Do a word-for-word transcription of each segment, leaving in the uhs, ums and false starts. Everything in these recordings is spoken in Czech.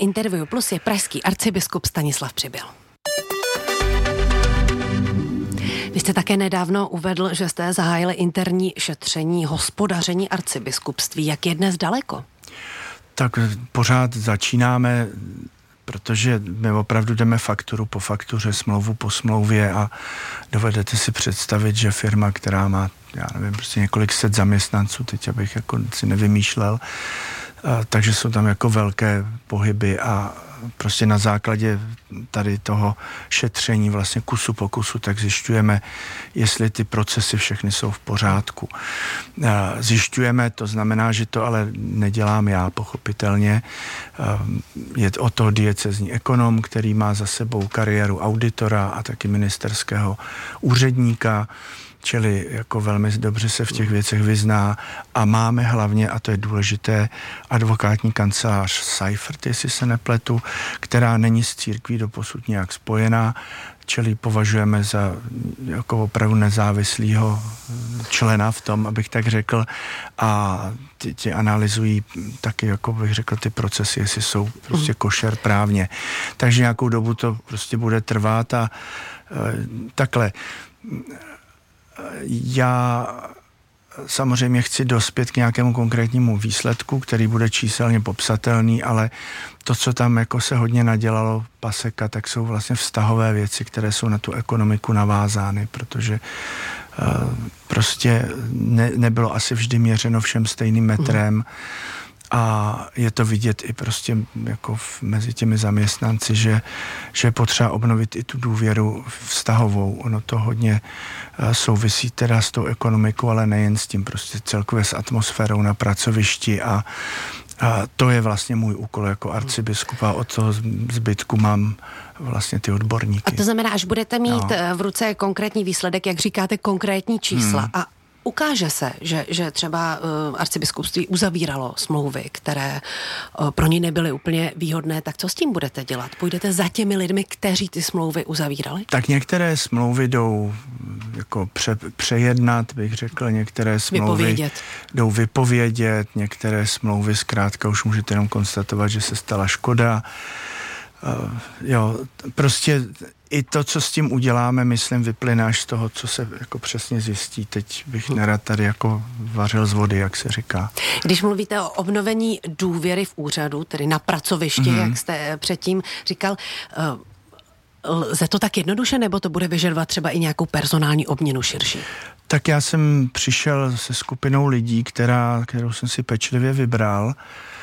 Interview Plus je pražský arcibiskup Stanislav Přibyl. Vy jste také nedávno uvedl, že jste zahájili interní šetření hospodaření arcibiskupství. Jak je dnes daleko? Tak pořád začínáme, protože my opravdu jdeme fakturu po faktuře, smlouvu po smlouvě a dovedete si představit, že firma, která má, já nevím, prostě několik set zaměstnanců, teď abych jako si nevymýšlel, a, takže jsou tam jako velké pohyby a prostě na základě tady toho šetření vlastně kusu po kusu, tak zjišťujeme, jestli ty procesy všechny jsou v pořádku. Zjišťujeme, to znamená, že to ale nedělám já, pochopitelně. Je o to diecezní ekonom, který má za sebou kariéru auditora a taky ministerského úředníka, čili jako velmi dobře se v těch věcech vyzná a máme hlavně, a to je důležité, advokátní kancelář Seifert, jestli se nepletu, která není s církví doposud nějak spojená, čili považujeme za jako opravdu nezávislého člena v tom, abych tak řekl, a ti, ti analyzují taky, jako bych řekl, ty procesy, jestli jsou prostě košer právně. Takže nějakou dobu to prostě bude trvat a e, takhle. Já samozřejmě chci dospět k nějakému konkrétnímu výsledku, který bude číselně popsatelný, ale to, co tam jako se hodně nadělalo paseka, tak jsou vlastně vztahové věci, které jsou na tu ekonomiku navázány, protože uh, prostě ne, nebylo asi vždy měřeno všem stejným metrem. Mm. A je to vidět i prostě jako v, mezi těmi zaměstnanci, že, že je potřeba obnovit i tu důvěru vztahovou. Ono to hodně uh, souvisí teda s tou ekonomikou, ale nejen s tím, prostě celkově s atmosférou na pracovišti a, a to je vlastně můj úkol jako arcibiskupa. Od toho zbytku mám vlastně ty odborníky. A to znamená, až budete mít no. v ruce konkrétní výsledek, jak říkáte, konkrétní čísla hmm. a ukáže se, že, že třeba uh, arcibiskupství uzavíralo smlouvy, které uh, pro ně nebyly úplně výhodné, tak co s tím budete dělat? Půjdete za těmi lidmi, kteří ty smlouvy uzavírali? Tak některé smlouvy jdou jako pře, přejednat, bych řekl, některé smlouvy vypovědět. jdou vypovědět, některé smlouvy zkrátka už můžete jenom konstatovat, že se stala škoda. Uh, jo, prostě i to, co s tím uděláme, myslím, vyplyne až z toho, co se jako přesně zjistí. Teď bych nerad tady jako vařil z vody, jak se říká. Když mluvíte o obnovení důvěry v úřadu, tedy na pracovišti, mm-hmm. jak jste předtím říkal, lze to tak jednoduše, nebo to bude vyžadovat třeba i nějakou personální obměnu širší? Tak já jsem přišel se skupinou lidí, která, kterou jsem si pečlivě vybral.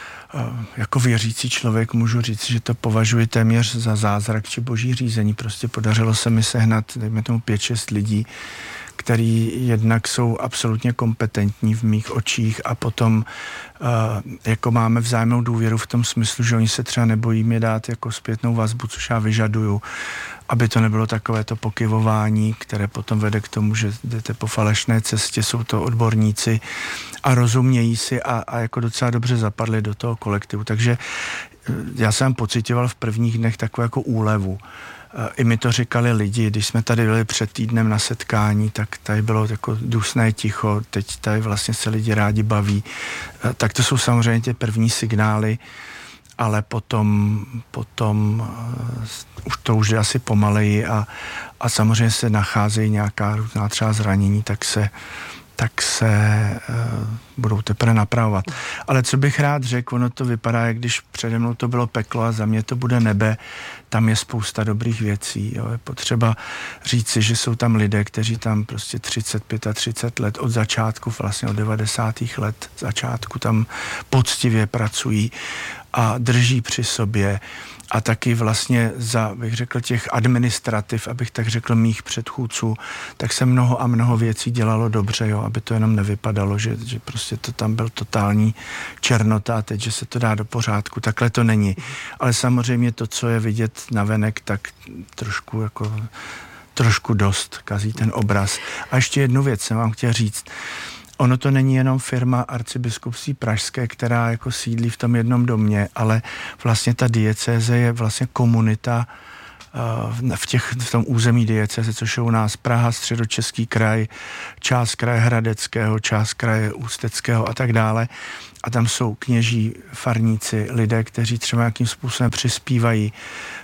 Jako věřící člověk můžu říct, že to považuji téměř za zázrak či boží řízení. Prostě podařilo se mi sehnat, dejme tomu pět, šest lidí, který jednak jsou absolutně kompetentní v mých očích a potom uh, jako máme vzájemnou důvěru v tom smyslu, že oni se třeba nebojí mě dát jako zpětnou vazbu, což já vyžaduju, aby to nebylo takové to pokyvování, které potom vede k tomu, že jdete po falešné cestě, jsou to odborníci a rozumějí si a, a jako docela dobře zapadli do toho kolektivu. Takže já jsem pocitoval v prvních dnech takovou jako úlevu. I mi to říkali lidi, když jsme tady byli před týdnem na setkání, tak tady bylo jako dusné ticho, teď tady vlastně se lidi rádi baví. Tak to jsou samozřejmě ty první signály, ale potom, potom už to už je asi pomaleji a, a samozřejmě se nacházejí nějaká různá třeba zranění, tak se tak se uh, budou teprve napravovat. Ale co bych rád řekl, ono to vypadá, jak když přede mnou to bylo peklo a za mě to bude nebe, tam je spousta dobrých věcí. Jo. Je potřeba říci, že jsou tam lidé, kteří tam prostě třicet pět a třicet let od začátku, vlastně od devadesátých let začátku tam poctivě pracují a drží při sobě a taky vlastně za, bych řekl, těch administrativ, abych tak řekl, mých předchůdců, tak se mnoho a mnoho věcí dělalo dobře, jo, aby to jenom nevypadalo, že, že prostě to tam byl totální černota a teď, že se to dá do pořádku. Takhle to není. Ale samozřejmě to, co je vidět navenek, tak trošku jako trošku dost kazí ten obraz. A ještě jednu věc jsem vám chtěl říct. Ono to není jenom firma arcibiskupství pražské, která jako sídlí v tom jednom domě, ale vlastně ta diecéze je vlastně komunita uh, v, těch, v tom území diecéze, což je u nás Praha, Středočeský kraj, část kraje Hradeckého, část kraje Ústeckého a tak dále. a tam jsou kněží, farníci, lidé, kteří třeba nějakým způsobem přispívají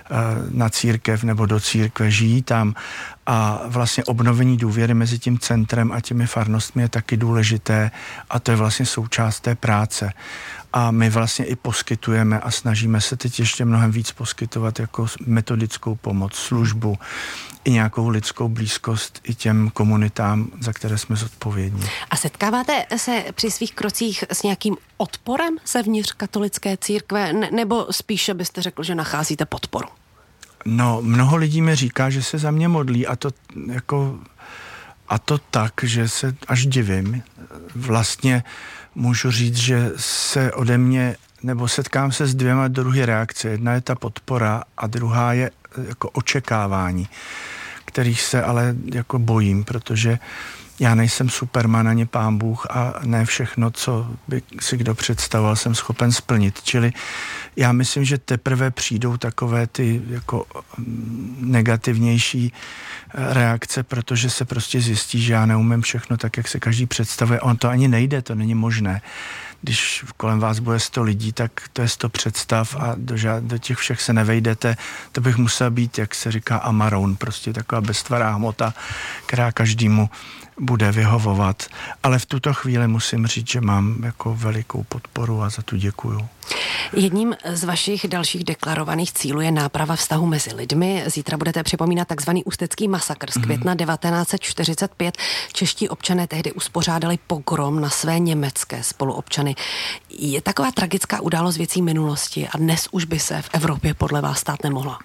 na církev nebo do církve, žijí tam a vlastně obnovení důvěry mezi tím centrem a těmi farnostmi je taky důležité a to je vlastně součást té práce. A my vlastně i poskytujeme a snažíme se teď ještě mnohem víc poskytovat jako metodickou pomoc, službu i nějakou lidskou blízkost i těm komunitám, za které jsme zodpovědní. A setkáváte se při svých krocích s nějakým odporem zevnitř katolické církve, ne, nebo spíše byste řekl, že nacházíte podporu? No, mnoho lidí mi říká, že se za mě modlí a to jako a to tak, že se až divím. Vlastně můžu říct, že se ode mě, nebo setkám se s dvěma druhy reakce. Jedna je ta podpora a druhá je jako očekávání, kterých se ale jako bojím, protože já nejsem Superman ani Pán Bůh a ne všechno, co by si kdo představoval, jsem schopen splnit. Čili já myslím, že teprve přijdou takové ty jako negativnější reakce, protože se prostě zjistí, že já neumím všechno tak, jak se každý představuje. On to ani nejde, to není možné. Když kolem vás bude sto lidí, tak to je sto představ a do, žád, do těch všech se nevejdete. To bych musel být, jak se říká, amaroun, prostě taková beztvará hmota, která každému bude vyhovovat. Ale v tuto chvíli musím říct, že mám jako velikou podporu a za to děkuju. Jedním z vašich dalších deklarovaných cílů je náprava vztahu mezi lidmi. Zítra budete připomínat takzvaný ústecký masakr z května devatenáct set čtyřicet pět. Čeští občané tehdy uspořádali pogrom na své německé spoluobčany. Je taková tragická událost věcí minulosti a dnes už by se v Evropě podle vás stát nemohla?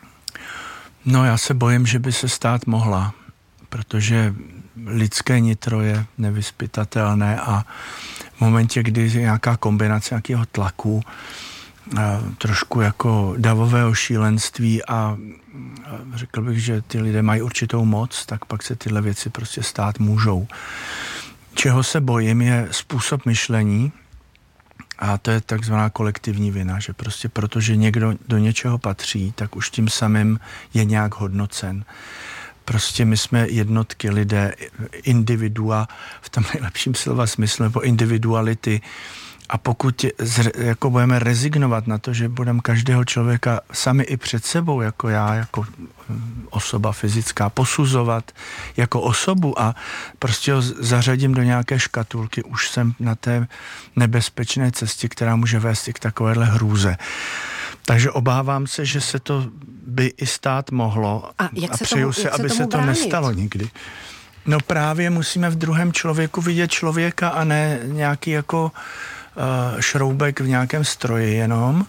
No, já se bojím, že by se stát mohla, protože lidské nitro je nevyzpytatelné a v momentě, kdy je nějaká kombinace nějakého tlaku, trošku jako davového šílenství a řekl bych, že ty lidé mají určitou moc, tak pak se tyhle věci prostě stát můžou. Čeho se bojím je způsob myšlení a to je takzvaná kolektivní vina, že prostě protože někdo do něčeho patří, tak už tím samým je nějak hodnocen. Prostě my jsme jednotky lidé, individua v tom nejlepším slova smyslu, nebo individuality. A pokud zre, jako budeme rezignovat na to, že budeme každého člověka sami i před sebou, jako já, jako osoba fyzická, posuzovat jako osobu a prostě ho zařadím do nějaké škatulky, už jsem na té nebezpečné cestě, která může vést i k takovéhle hrůze. Takže obávám se, že se to by i stát mohlo a, jak a se přeju tomu, se, aby se, se to bránit? nestalo nikdy. No právě musíme v druhém člověku vidět člověka a ne nějaký jako uh, šroubek v nějakém stroji jenom.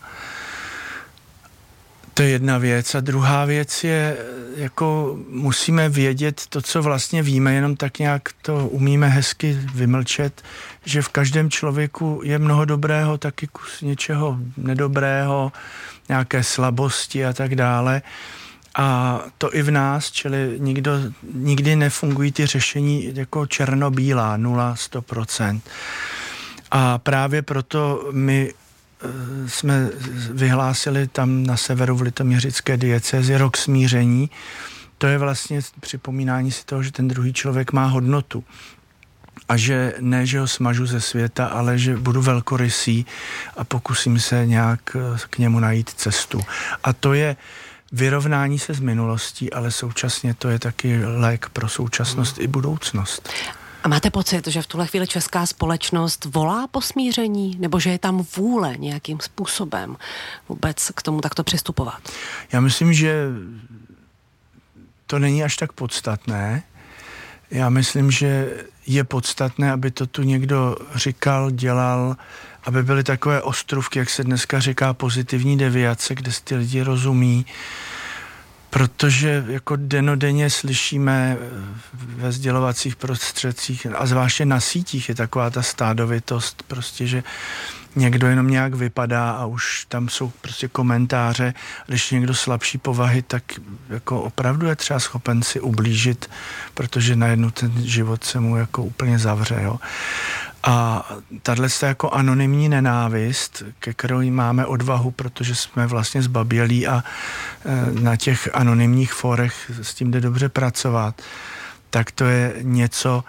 To je jedna věc. A druhá věc je, jako musíme vědět to, co vlastně víme, jenom tak nějak to umíme hezky vymlčet, že v každém člověku je mnoho dobrého, taky kus něčeho nedobrého, nějaké slabosti a tak dále. A to i v nás, čili nikdo, nikdy nefungují ty řešení jako černobílá, nula, sto procent. A právě proto my jsme vyhlásili tam na severu v litoměřické diecézi rok smíření. To je vlastně připomínání si toho, že ten druhý člověk má hodnotu. A že ne, že ho smažu ze světa, ale že budu velkorysý a pokusím se nějak k němu najít cestu. A to je vyrovnání se s minulostí, ale současně to je taky lék pro současnost i budoucnost. A máte pocit, že v tuhle chvíli česká společnost volá po smíření, nebo že je tam vůle nějakým způsobem vůbec k tomu takto přistupovat? Já myslím, že to není až tak podstatné. Já myslím, že je podstatné, aby to tu někdo říkal, dělal, aby byly takové ostrůvky, jak se dneska říká, pozitivní deviace, kde si ty lidi rozumí, protože jako denodenně slyšíme ve sdělovacích prostředcích a zvláště na sítích je taková ta stádovitost, prostě, že někdo jenom nějak vypadá a už tam jsou prostě komentáře. Když někdo slabší povahy, tak jako opravdu je třeba schopen si ublížit, protože najednou ten život se mu jako úplně zavře, jo. A tahle jako anonymní nenávist, ke které máme odvahu, protože jsme vlastně zbabělí a na těch anonymních fórech s tím jde dobře pracovat, tak to je něco,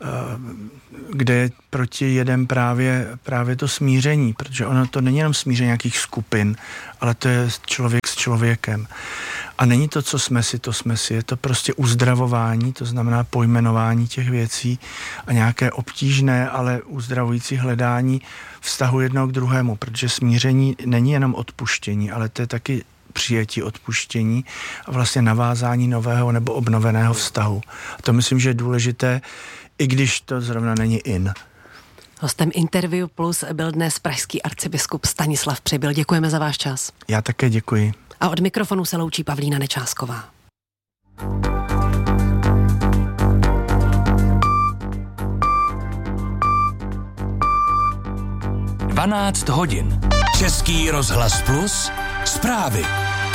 kde je proti jedem právě, právě to smíření, protože ono to není jenom smíření nějakých skupin, ale to je člověk s člověkem. A není to, co jsme si, to jsme si, je to prostě uzdravování, to znamená pojmenování těch věcí a nějaké obtížné, ale uzdravující hledání vztahu jednoho k druhému, protože smíření není jenom odpuštění, ale to je taky přijetí odpuštění a vlastně navázání nového nebo obnoveného vztahu. A to myslím, že je důležité, i když to zrovna není in. Hostem Interview Plus byl dnes pražský arcibiskup Stanislav Přibyl. Děkujeme za váš čas. Já také děkuji. A od mikrofonu se loučí Pavlína Nečásková. dvanáct hodin. Český rozhlas Plus. Zprávy.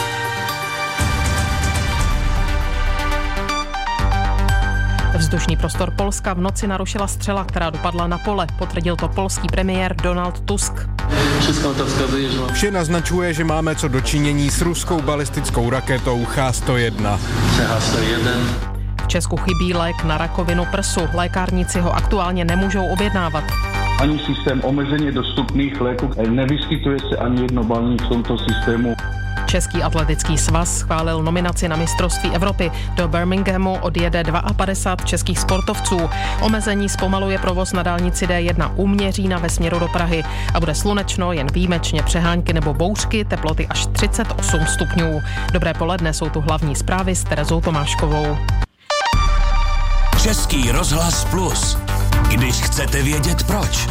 Vzdušný prostor Polska v noci narušila střela, která dopadla na pole. Potvrdil to polský premiér Donald Tusk. Vše naznačuje, že máme co dočinění s ruskou balistickou raketou Ch sto jedna. V Česku chybí lék na rakovinu prsu. Lékárníci ho aktuálně nemůžou objednávat. Ani systém omezení dostupných léků, nevyskytuje se ani jedno balení v tomto systému. Český atletický svaz schválil nominaci na mistrovství Evropy. Do Birminghamu odjede padesát dva českých sportovců. Omezení zpomaluje provoz na dálnici D jedna u Měřína ve směru do Prahy. A bude slunečno, jen výjimečně přehánky nebo bouřky, teploty až třicet osm stupňů. Dobré poledne, jsou tu hlavní zprávy s Terezou Tomáškovou. Český rozhlas Plus. Když chcete vědět proč.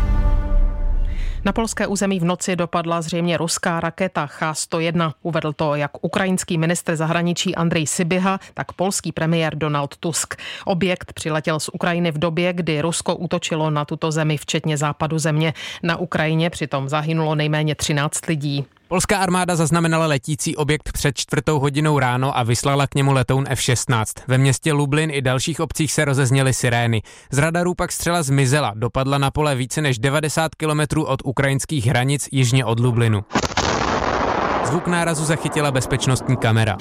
Na polské území v noci dopadla zřejmě ruská raketa Ch sto jedna. Uvedl to jak ukrajinský ministr zahraničí Andrej Sybiha, tak polský premiér Donald Tusk. Objekt přiletěl z Ukrajiny v době, kdy Rusko útočilo na tuto zemi, včetně západu země. Na Ukrajině přitom zahynulo nejméně třináct lidí. Polská armáda zaznamenala letící objekt před čtvrtou hodinou ráno a vyslala k němu letoun F šestnáct. Ve městě Lublin i dalších obcích se rozezněly sirény. Z radarů pak střela zmizela, dopadla na pole více než devadesát kilometrů od ukrajinských hranic jižně od Lublinu. Zvuk nárazu zachytila bezpečnostní kamera.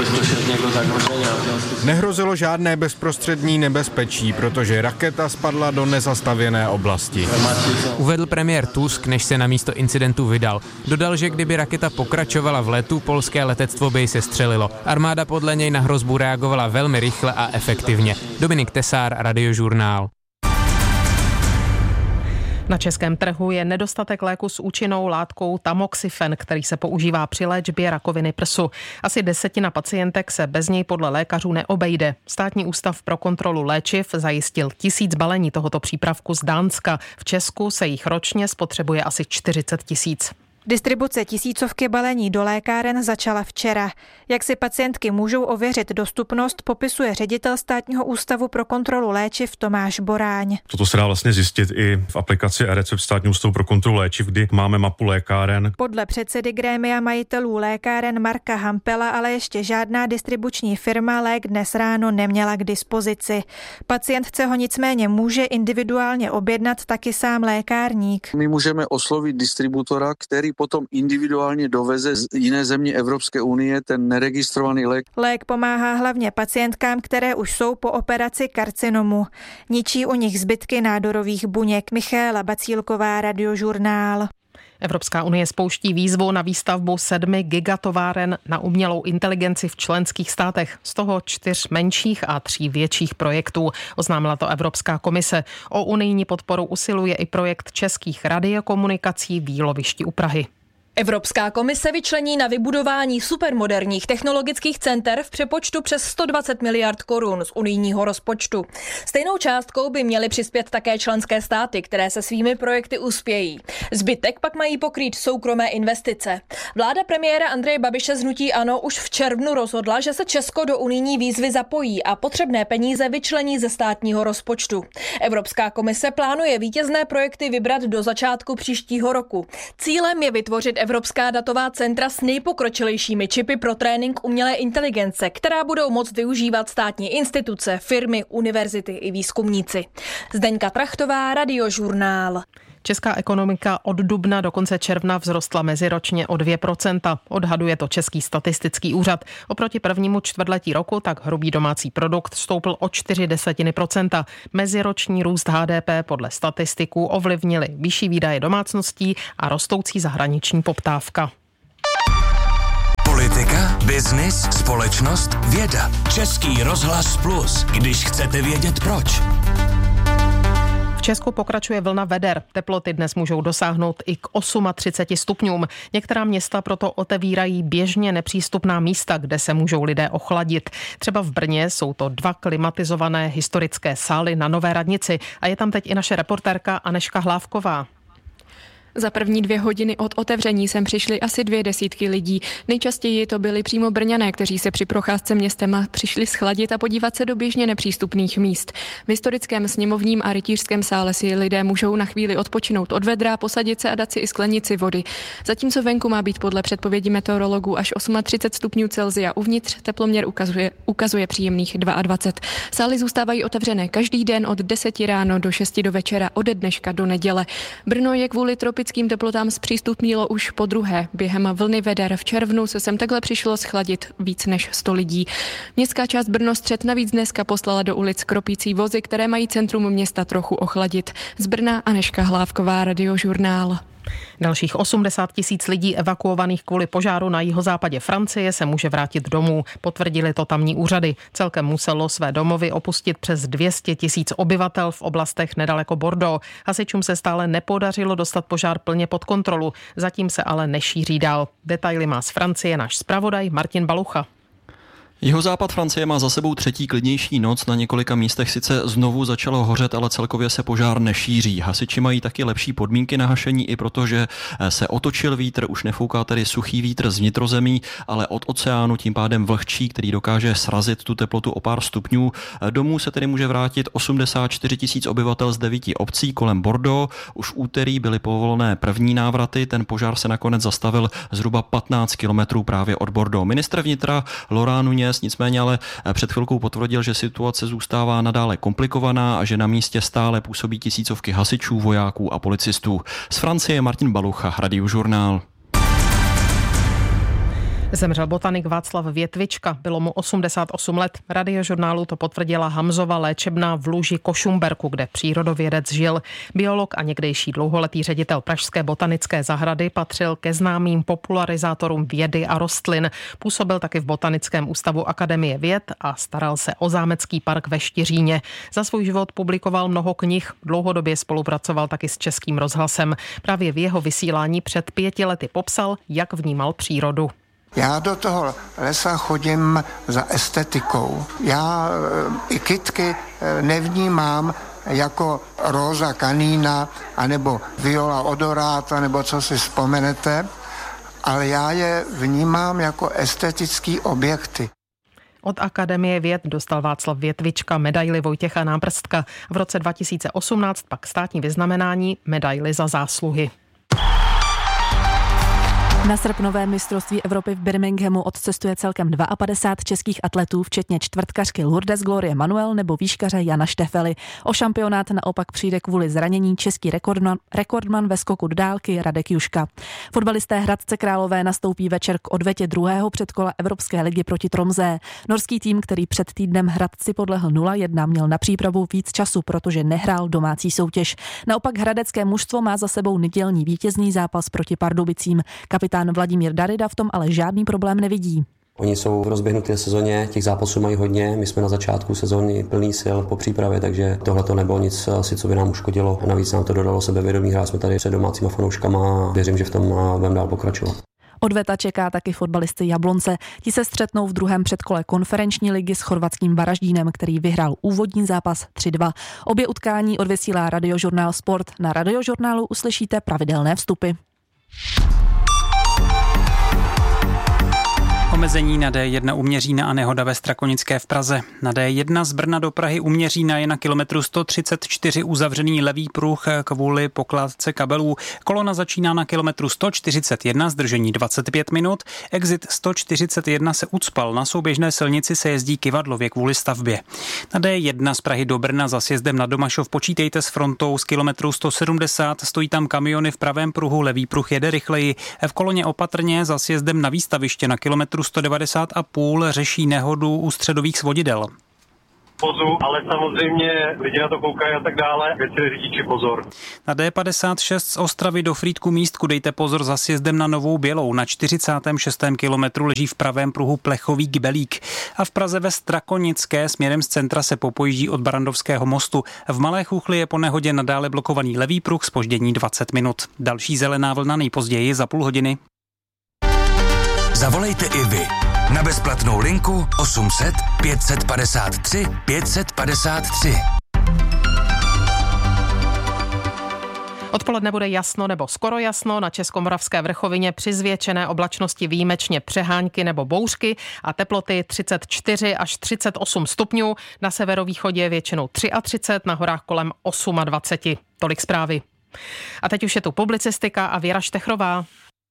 Nehrozilo žádné bezprostřední nebezpečí, protože raketa spadla do nezastavěné oblasti. Uvedl premiér Tusk, než se na místo incidentu vydal. Dodal, že kdyby raketa pokračovala v letu, polské letectvo by ji sestřelilo. Armáda podle něj na hrozbu reagovala velmi rychle a efektivně. Dominik Tesár, Radiožurnál. Na českém trhu je nedostatek léku s účinnou látkou tamoxifen, který se používá při léčbě rakoviny prsu. Asi desetina pacientek se bez něj podle lékařů neobejde. Státní ústav pro kontrolu léčiv zajistil tisíc balení tohoto přípravku z Dánska. V Česku se jich ročně spotřebuje asi čtyřicet tisíc. Distribuce tisícovky balení do lékáren začala včera. Jak si pacientky můžou ověřit dostupnost, popisuje ředitel Státního ústavu pro kontrolu léčiv Tomáš Boráň. Toto se dá vlastně zjistit i v aplikaci eRecept Státního ústavu pro kontrolu léčiv, kdy máme mapu lékáren. Podle předsedy grémia majitelů lékáren Marka Hampela ale ještě žádná distribuční firma lék dnes ráno neměla k dispozici. Pacientce ho nicméně může individuálně objednat taky sám lékárník. My můžeme oslovit distributora, který potom individuálně doveze z jiné země Evropské unie ten neregistrovaný lék. Lék pomáhá hlavně pacientkám, které už jsou po operaci karcinomu. Ničí u nich zbytky nádorových buněk. Michaela Bacílková, Radiožurnál. Evropská unie spouští výzvu na výstavbu sedmi gigatováren na umělou inteligenci v členských státech, z toho čtyř menších a tří větších projektů. Oznámila to Evropská komise. O unijní podporu usiluje i projekt českých radiokomunikací v Jílovišti u Prahy. Evropská komise vyčlení na vybudování supermoderních technologických center v přepočtu přes sto dvacet miliard korun z unijního rozpočtu. Stejnou částkou by měly přispět také členské státy, které se svými projekty uspějí. Zbytek pak mají pokrýt soukromé investice. Vláda premiéra Andreje Babiše z hnutí ANO už v červnu rozhodla, že se Česko do unijní výzvy zapojí a potřebné peníze vyčlení ze státního rozpočtu. Evropská komise plánuje vítězné projekty vybrat do začátku příštího roku. Cílem je vytvořit Evropská datová centra s nejpokročilejšími čipy pro trénink umělé inteligence, která budou moct využívat státní instituce, firmy, univerzity i výzkumníci. Zdeňka Trachtová, Radiožurnál. Česká ekonomika od dubna do konce června vzrostla meziročně o dvě procenta. Odhaduje to Český statistický úřad. Oproti prvnímu čtvrtletí roku tak hrubý domácí produkt stoupl o čtyři desetiny procenta. Meziroční růst H D P podle statistiků ovlivnily vyšší výdaje domácností a rostoucí zahraniční poptávka. Politika, biznis, společnost, věda. Český rozhlas Plus, když chcete vědět proč. V Česku pokračuje vlna veder. Teploty dnes můžou dosáhnout i k třiceti osmi stupňům. Některá města proto otevírají běžně nepřístupná místa, kde se můžou lidé ochladit. Třeba v Brně jsou to dva klimatizované historické sály na Nové radnici a je tam teď i naše reportérka Anežka Hlávková. Za první dvě hodiny od otevření sem přišly asi dvě desítky lidí. Nejčastěji to byli přímo Brňané, kteří se při procházce městem přišli schladit a podívat se do běžně nepřístupných míst. V historickém sněmovním a rytířském sále si lidé můžou na chvíli odpočinout od vedra, posadit se a dát si i sklenici vody. Zatímco venku má být podle předpovědi meteorologů až třicet osm stupňů Celsia, uvnitř teploměr ukazuje, ukazuje příjemných dvacet dva. Sály zůstávají otevřené každý den od deseti ráno do šesti do večera, ode dneška do neděle. Brno je kvůli tropickým teplotám zpřístupnilo už po druhé. Během vlny veder v červnu se sem takhle přišlo schladit víc než sto lidí. Městská část Brnostřed navíc dneska poslala do ulic kropící vozy, které mají centrum města trochu ochladit. Z Brna Anežka Hlávková, Radiožurnál. Dalších osmdesát tisíc lidí evakuovaných kvůli požáru na jihozápadě Francie se může vrátit domů, potvrdili to tamní úřady. Celkem muselo své domovy opustit přes dvě stě tisíc obyvatel v oblastech nedaleko Bordeaux. Hasičům se stále nepodařilo dostat požár plně pod kontrolu, zatím se ale nešíří dál. Detaily má z Francie náš zpravodaj Martin Balucha. Jihozápad Francie má za sebou třetí klidnější noc, na několika místech sice znovu začalo hořet, ale celkově se požár nešíří. Hasiči mají taky lepší podmínky na hašení, i protože se otočil vítr, už nefouká tedy suchý vítr z vnitrozemí, ale od oceánu, tím pádem vlhčí, který dokáže srazit tu teplotu o pár stupňů. Domů se tedy může vrátit osmdesát čtyři tisíc obyvatel z devíti obcí kolem Bordeaux. Už v úterý byly povolené první návraty, ten požár se nakonec zastavil zhruba patnáct kilometrů právě od Bordeaux. Ministr vnitra Laurent Nunez nicméně ale před chvilkou potvrdil, že situace zůstává nadále komplikovaná a že na místě stále působí tisícovky hasičů, vojáků a policistů. Z Francie Martin Balucha, Radiožurnál. Zemřel botanik Václav Větvička, bylo mu osmdesát osm let. Radiožurnálu to potvrdila Hamzova léčebna v Luži Košumberku, kde přírodovědec žil. Biolog a někdejší dlouholetý ředitel Pražské botanické zahrady patřil ke známým popularizátorům vědy a rostlin. Působil taky v Botanickém ústavu Akademie věd a staral se o zámecký park ve Štiříně. Za svůj život publikoval mnoho knih, dlouhodobě spolupracoval taky s Českým rozhlasem. Právě v jeho vysílání před pěti lety popsal, jak vnímal přírodu. Já do toho lesa chodím za estetikou. Já i kytky nevnímám jako Rosa Canina, anebo Viola odorata, nebo co si vzpomenete, ale já je vnímám jako estetický objekty. Od Akademie věd dostal Václav Větvička medaili Vojtěcha Nábrstka. V roce dva tisíce osmnáct pak státní vyznamenání medaili za zásluhy. Na srpnové mistrovství Evropy v Birminghamu odcestuje celkem padesát dva českých atletů, včetně čtvrtkařky Lourdes Glorie Manuel nebo výškaře Jana Štefely. O šampionát naopak přijde kvůli zranění český rekordman, rekordman ve skoku do dálky Radek Juška. Fotbalisté Hradce Králové nastoupí večer k odvetě druhého předkola Evropské ligy proti Tromsø. Norský tým, který před týdnem Hradci podlehl nula jedna, měl na přípravu víc času, protože nehrál domácí soutěž. Naopak hradecké mužstvo má za sebou nedělní vítězný zápas proti Pardubicím. Kapitán Vladimír Darida v tom ale žádný problém nevidí. Oni jsou v rozběhnuté sezóně, těch zápasů mají hodně, my jsme na začátku sezóny plný sil po přípravě, takže tohle to nebylo nic asi, co by nám uškodilo. Navíc nám to dodalo sebevědomí, hráli jsme tady před domácíma fanouškama a věřím, že v tom budeme dál pokračovat. Odveta čeká taky fotbalisty Jablonce. Ti se střetnou v druhém předkole konferenční ligy s chorvatským Varaždínem, který vyhrál úvodní zápas tři dva. Obě utkání odvysílá Radiožurnál Sport. Na Radiožurnálu uslyšíte pravidelné vstupy. Omezení na D jedna u Měřína a nehoda ve Strakonické v Praze. Na D jedna z Brna do Prahy u Měřína je na kilometru sto třicet čtyři uzavřený levý pruh kvůli pokládce kabelů. Kolona začíná na kilometru sto čtyřicet jedna, zdržení dvacet pět minut. Exit sto čtyřicet jedna se ucpal, na souběžné silnici se jezdí kyvadlově kvůli stavbě. Na D jedna z Prahy do Brna za sjezdem na Domašov počítejte s frontou z kilometru sto sedmdesát, stojí tam kamiony v pravém pruhu, levý pruh jede rychleji. V koloně opatrně za sjezdem na výstaviště na kilometru sto devadesát a půl řeší nehodu u středových svodidel. Pozu, ale samozřejmě lidi na to koukají a tak dále, věci řidiči pozor. Na D padesát šest z Ostravy do Frýdku Místku dejte pozor za sjezdem na Novou Bělou. Na čtyřicátém šestém kilometru leží v pravém pruhu plechový kbelík. A v Praze ve Strakonické směrem z centra se popojíždí od Barandovského mostu. V Malé Chuchli je po nehodě nadále blokovaný levý pruh, zpoždění dvacet minut. Další zelená vlna nejpozději za půl hodiny. Zavolejte i vy na bezplatnou linku osm set pět set padesát tři pět set padesát tři. Odpoledne bude jasno nebo skoro jasno, na Českomoravské vrchovině při zvětšené oblačnosti výjimečně přehánky nebo bouřky a teploty třicet čtyři až třicet osm stupňů, na severovýchodě většinou třicet tři, na horách kolem dvacet osm. Tolik zprávy. A teď už je tu publicistika a Věra Štechrová.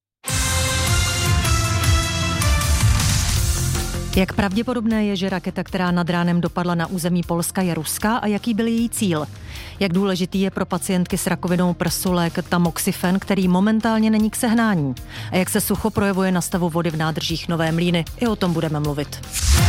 Jak pravděpodobné je, že raketa, která nad ránem dopadla na území Polska, je ruská a jaký byl její cíl? Jak důležitý je pro pacientky s rakovinou prsu lék tamoxifen, který momentálně není k sehnání? A jak se sucho projevuje na stavu vody v nádržích Nové Mlýny? I o tom budeme mluvit.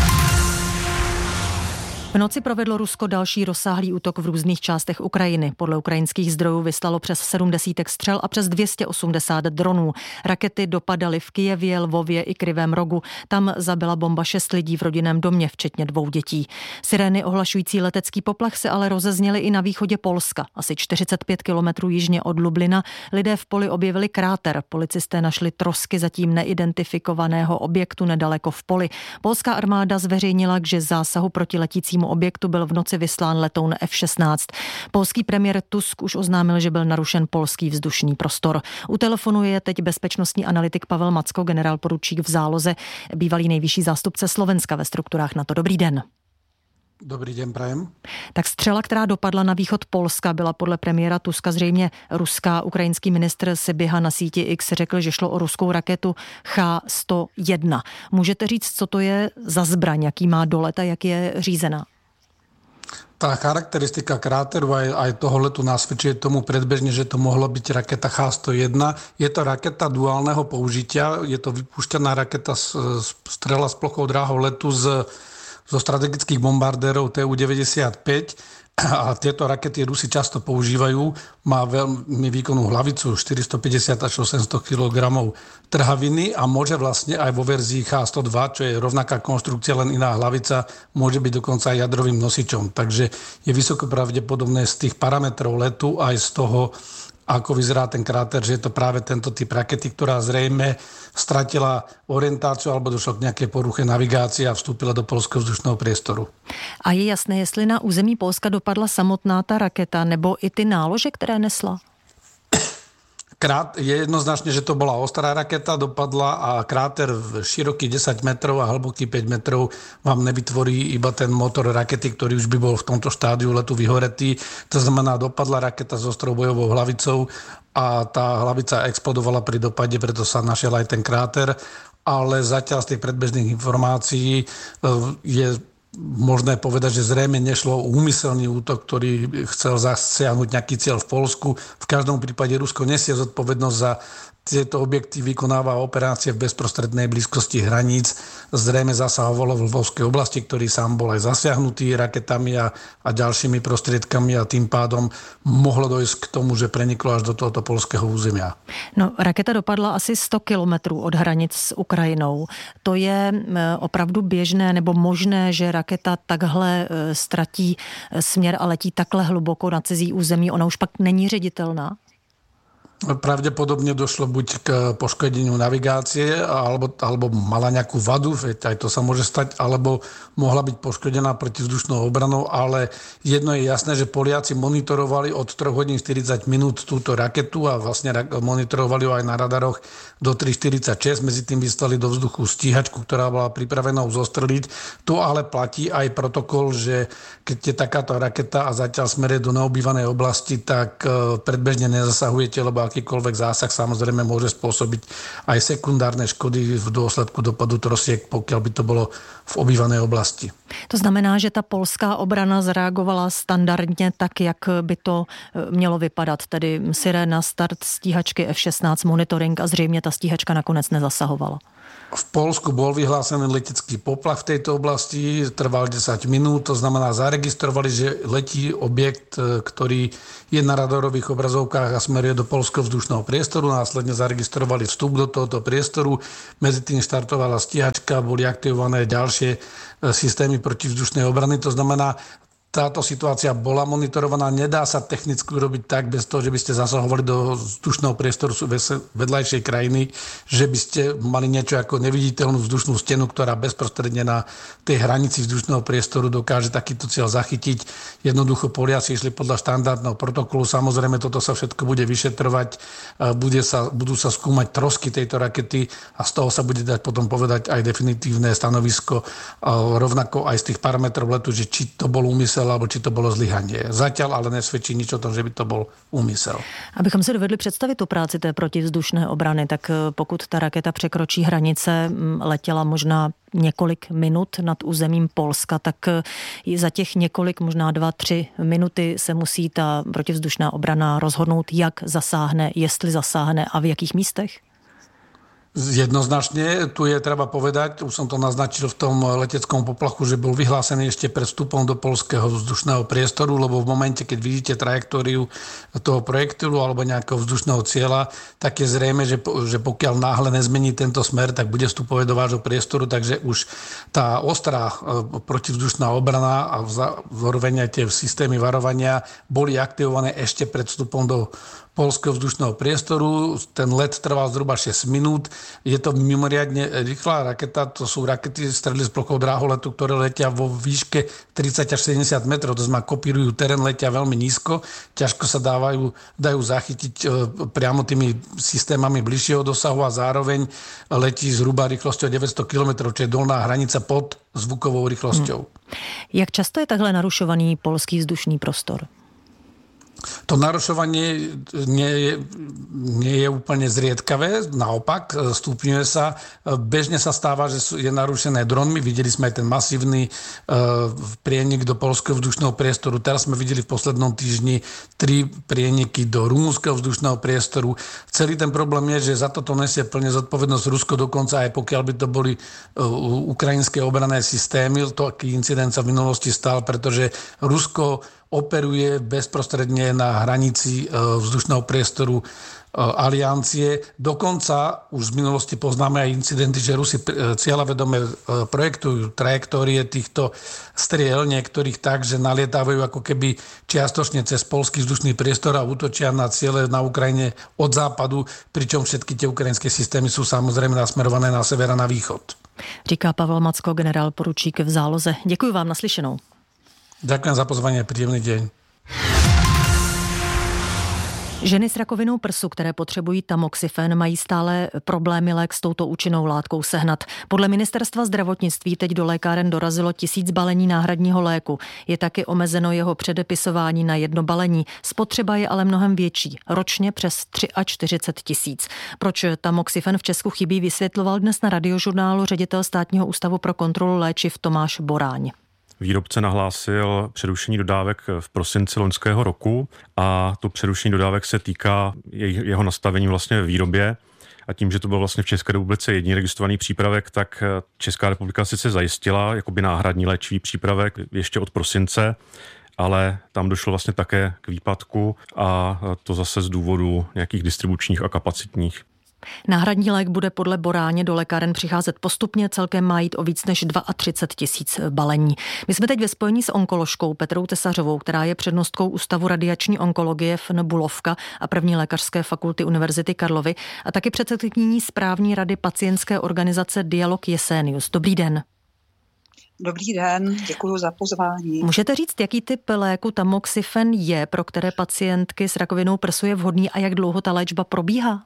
V noci provedlo Rusko další rozsáhlý útok v různých částech Ukrajiny. Podle ukrajinských zdrojů vyslalo přes sedm desítek střel a přes dvě stě osmdesát dronů. Rakety dopadaly v Kyjevě, Lvově i Krivém Rogu. Tam zabila bomba šest lidí v rodinném domě, včetně dvou dětí. Sirény ohlašující letecký poplach se ale rozezněly i na východě Polska. Asi čtyřicet pět kilometrů jižně od Lublina lidé v poli objevili kráter. Policisté našli trosky zatím neidentifikovaného objektu nedaleko v poli. Polská armáda zveřejnila, že zásahu proti letícímu objektu byl v noci vyslán letoun F šestnáct. Polský premiér Tusk už oznámil, že byl narušen polský vzdušný prostor. U telefonu je teď bezpečnostní analytik Pavel Macko, generál poručík v záloze, bývalý nejvyšší zástupce Slovenska ve strukturách NATO. Dobrý den. Dobrý den, prajem. Tak střela, která dopadla na východ Polska, byla podle premiéra Tuska zřejmě ruská. Ukrajinský ministr Sybiha na síti X řekl, že šlo o ruskou raketu Ch sto jedna. Můžete říct, co to je za zbraň, jaký má dolet a jak je řízená? Tá charakteristika kráteru aj, aj toho letu nasvedčuje tomu predbežne, že to mohla byť raketa Ch sto jedna. Je to raketa duálneho použitia, je to vypúšťaná raketa z, z strela s plochou dráhou letu z, zo strategických bombardérov T U deväťdesiatpäť. A tieto rakety Rusi často používajú. Má veľmi výkonnú hlavicu, štyristopäťdesiat až osemsto kilogramov trhaviny a môže vlastne aj vo verzii Ch sto dva, čo je rovnaká konštrukcia, len iná hlavica, môže byť dokonca aj jadrovým nosičom. Takže je vysoko pravdepodobné z tých parametrov letu aj z toho, ako vyzerá ten kráter, že je to práve tento typ rakety, ktorá zrejme stratila orientáciu alebo došlo k nejakej poruche navigácie a vstúpila do polského vzdušného priestoru. A je jasné, jestli na území Polska dopadla samotná ta raketa nebo i ty nálože, které nesla? Krát, je jednoznačne, že to bola ostrá raketa, dopadla a kráter široký desať metrov a hlboký päť metrov vám nevytvorí iba ten motor rakety, ktorý už by bol v tomto štádiu letu vyhoretý. To znamená, dopadla raketa s ostrou bojovou hlavicou a tá hlavica explodovala pri dopade, preto sa našiel aj ten kráter. Ale zatiaľ z tých predbežných informácií je možné povedať, že zrejme nešlo o úmyselný útok, ktorý chcel zasiahnuť nejaký cieľ v Polsku. V každom prípade Rusko nesie zodpovednosť za tieto objekty, vykonáva operácie v bezprostrednej blízkosti hraníc. Zrejme zasahovalo v Lvovskej oblasti, ktorý sám bol aj zasiahnutý raketami a, a ďalšími prostriedkami a tým pádom mohlo dojsť k tomu, že preniklo až do tohoto polského územia. No, raketa dopadla asi sto kilometrů od hranic s Ukrajinou. To je opravdu běžné nebo možné, že raketa takhle ztratí směr a letí takhle hluboko na cizí území? Ona už pak není ředitelná? Pravdepodobne došlo buď k poškodeniu navigácie, alebo, alebo mala nejakú vadu, veď aj to sa môže stať, alebo mohla byť poškodená protivzdušnou obranou, ale jedno je jasné, že Poliaci monitorovali od tri hodiny štyridsať minút túto raketu a vlastne monitorovali ho aj na radaroch do tri štyridsaťšesť, medzi tým vyslali do vzduchu stíhačku, ktorá bola pripravená zostreliť. Tu ale platí aj protokol, že keď je takáto raketa a zatiaľ smeruje do neobývanej oblasti, tak predbežne nezasahujete, lebo akýkoľvek zásah samozrejme môže spôsobiť aj sekundárne škody v dôsledku dopadu trosiek, pokiaľ by to bolo v obývanej oblasti. To znamená, že ta polská obrana zareagovala standardně tak, jak by to mělo vypadat, tedy siréna, start stíhačky ef šestnáct, monitoring a zřejmě ta stíhačka nakonec nezasahovala. V Polsku bol vyhlásený letecký poplach v tejto oblasti, trval desať minút, to znamená zaregistrovali, že letí objekt, ktorý je na radarových obrazovkách a smeruje do polského vzdušného priestoru, následne zaregistrovali vstup do tohoto priestoru, medzi tým štartovala stíhačka, boli aktivované ďalšie systémy protivzdušnej obrany, to znamená, táto situácia bola monitorovaná, nedá sa technicky urobiť tak, bez toho, že by ste zasahovali do vzdušného priestoru vedľajšej krajiny, že by ste mali niečo ako neviditeľnú vzdušnú stenu, ktorá bezprostredne na tej hranici vzdušného priestoru dokáže takýto cieľ zachytiť. Jednoducho Poliaci išli podľa štandardného protokolu, samozrejme toto sa všetko bude vyšetrovať, bude sa, budú sa skúmať trosky tejto rakety a z toho sa bude dať potom povedať aj definitívne stanovisko, rovnako aj z tých parametrov letu, že či to bol úmysel alebo či to bolo zlyhanie. Zatiaľ ale nesvedčí nič o tom, že by to bol úmysel. Abychom si dovedli představit tu práci té protivzdušné obrany, tak pokud ta raketa překročí hranice, letěla možná několik minut nad územím Polska, tak za těch několik, možná dva, tři minuty se musí ta protivzdušná obrana rozhodnout, jak zasáhne, jestli zasáhne a v jakých místech? Jednoznačne, tu je treba povedať, už som to naznačil v tom leteckom poplachu, že bol vyhlásený ešte pred vstupom do poľského vzdušného priestoru, lebo v momente, keď vidíte trajektóriu toho projektilu alebo nejakého vzdušného cieľa, tak je zrejme, že, že pokiaľ náhle nezmení tento smer, tak bude vstupovať do vášho priestoru, takže už tá ostrá protivzdušná obrana a zároveň aj tie systémy varovania boli aktivované ešte pred vstupom do poľského vzdušného priestoru. Ten let trval zhruba šesť minút. Je to mimoriadne rýchla raketa. To sú rakety strely s plochou dráholetu, ktoré letia vo výške tridsať až sedemdesiat metrov. To znamená, kopírujú terén, letia veľmi nízko. Ťažko sa dávajú, dajú zachytiť priamo tými systémami bližšieho dosahu a zároveň letí zhruba rýchlosťou deväťsto kilometrov, čo je dolná hranica pod zvukovou rýchlosťou. Hmm. Jak často je takhle narušovaný polský vzdušný prostor? To narušovanie nie je, nie je úplne zriedkavé, naopak stupňuje sa. Bežne sa stáva, že je narušené dronmi. Videli sme aj ten masívny uh, prienik do poľského vzdušného priestoru. Teraz sme videli v poslednom týždni tri prieniky do rumúnskeho vzdušného priestoru. Celý ten problém je, že za toto nesie plne zodpovednosť Rusko, dokonca aj pokiaľ by to boli uh, ukrajinské obranné systémy. To, aký incident sa v minulosti stal, pretože Rusko operuje bezprostredne na hranici vzdušného priestoru aliancie. Dokonca už z minulosti poznáme aj incidenty, že Rusi cieľavedome projektujú trajektórie týchto striel, niektorých tak, že nalietávajú ako keby čiastočne cez poľský vzdušný priestor a útočia na ciele na Ukrajine od západu, pričom všetky tie ukrajinské systémy sú samozrejme nasmerované na sever a na východ. Říká Pavel Macko, generál poručík v záloze. Děkuji vám, naslyšenou. Ďakujem za pozvanie, príjemný deň. Ženy s rakovinou prsu, které potřebují tamoxifen, mají stále problémy lék s touto účinnou látkou sehnat. Podle ministerstva zdravotnictví teď do lékáren dorazilo tisíc balení náhradního léku. Je taky omezeno jeho předepisování na jedno balení. Spotřeba je ale mnohem větší, ročně přes čtyřicet tři tisíc. Proč tamoxifen v Česku chybí, vysvětloval dnes na Radiožurnálu ředitel Státního ústavu pro kontrolu léčiv Tomáš Boráň. Výrobce nahlásil přerušení dodávek v prosinci loňského roku a to přerušení dodávek se týká jeho nastavení vlastně ve výrobě. A tím, že to byl vlastně v České republice jediný registrovaný přípravek, tak Česká republika sice zajistila jakoby náhradní léčivý přípravek ještě od prosince, ale tam došlo vlastně také k výpadku a to zase z důvodu nějakých distribučních a kapacitních. Náhradní lék bude podle Boráně do lékáren přicházet postupně, celkem má jít o víc než třicet dva tisíc balení. My jsme teď ve spojení s onkoložkou Petrou Tesařovou, která je přednostkou Ústavu radiační onkologie F N Bulovka a první lékařské fakulty Univerzity Karlovy a taky předsedkyní správní rady pacientské organizace Dialog Jesenius. Dobrý den. Dobrý den, děkuji za pozvání. Můžete říct, jaký typ léku tamoxifen je, pro které pacientky s rakovinou prsu je vhodný a jak dlouho ta léčba probíhá?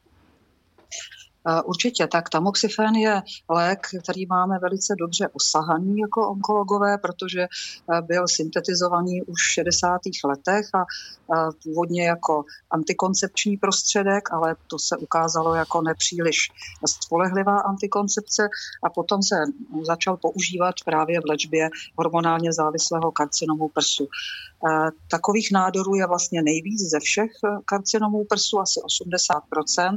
Určitě, tak tamoxifen je lék, který máme velice dobře osahaný jako onkologové, protože byl syntetizovaný už v šedesátých letech a původně jako antikoncepční prostředek, ale to se ukázalo jako nepříliš spolehlivá antikoncepce a potom se začal používat právě v léčbě hormonálně závislého karcinomu prsu. Takových nádorů je vlastně nejvíc ze všech karcinomů prsu, asi osmdesát procent.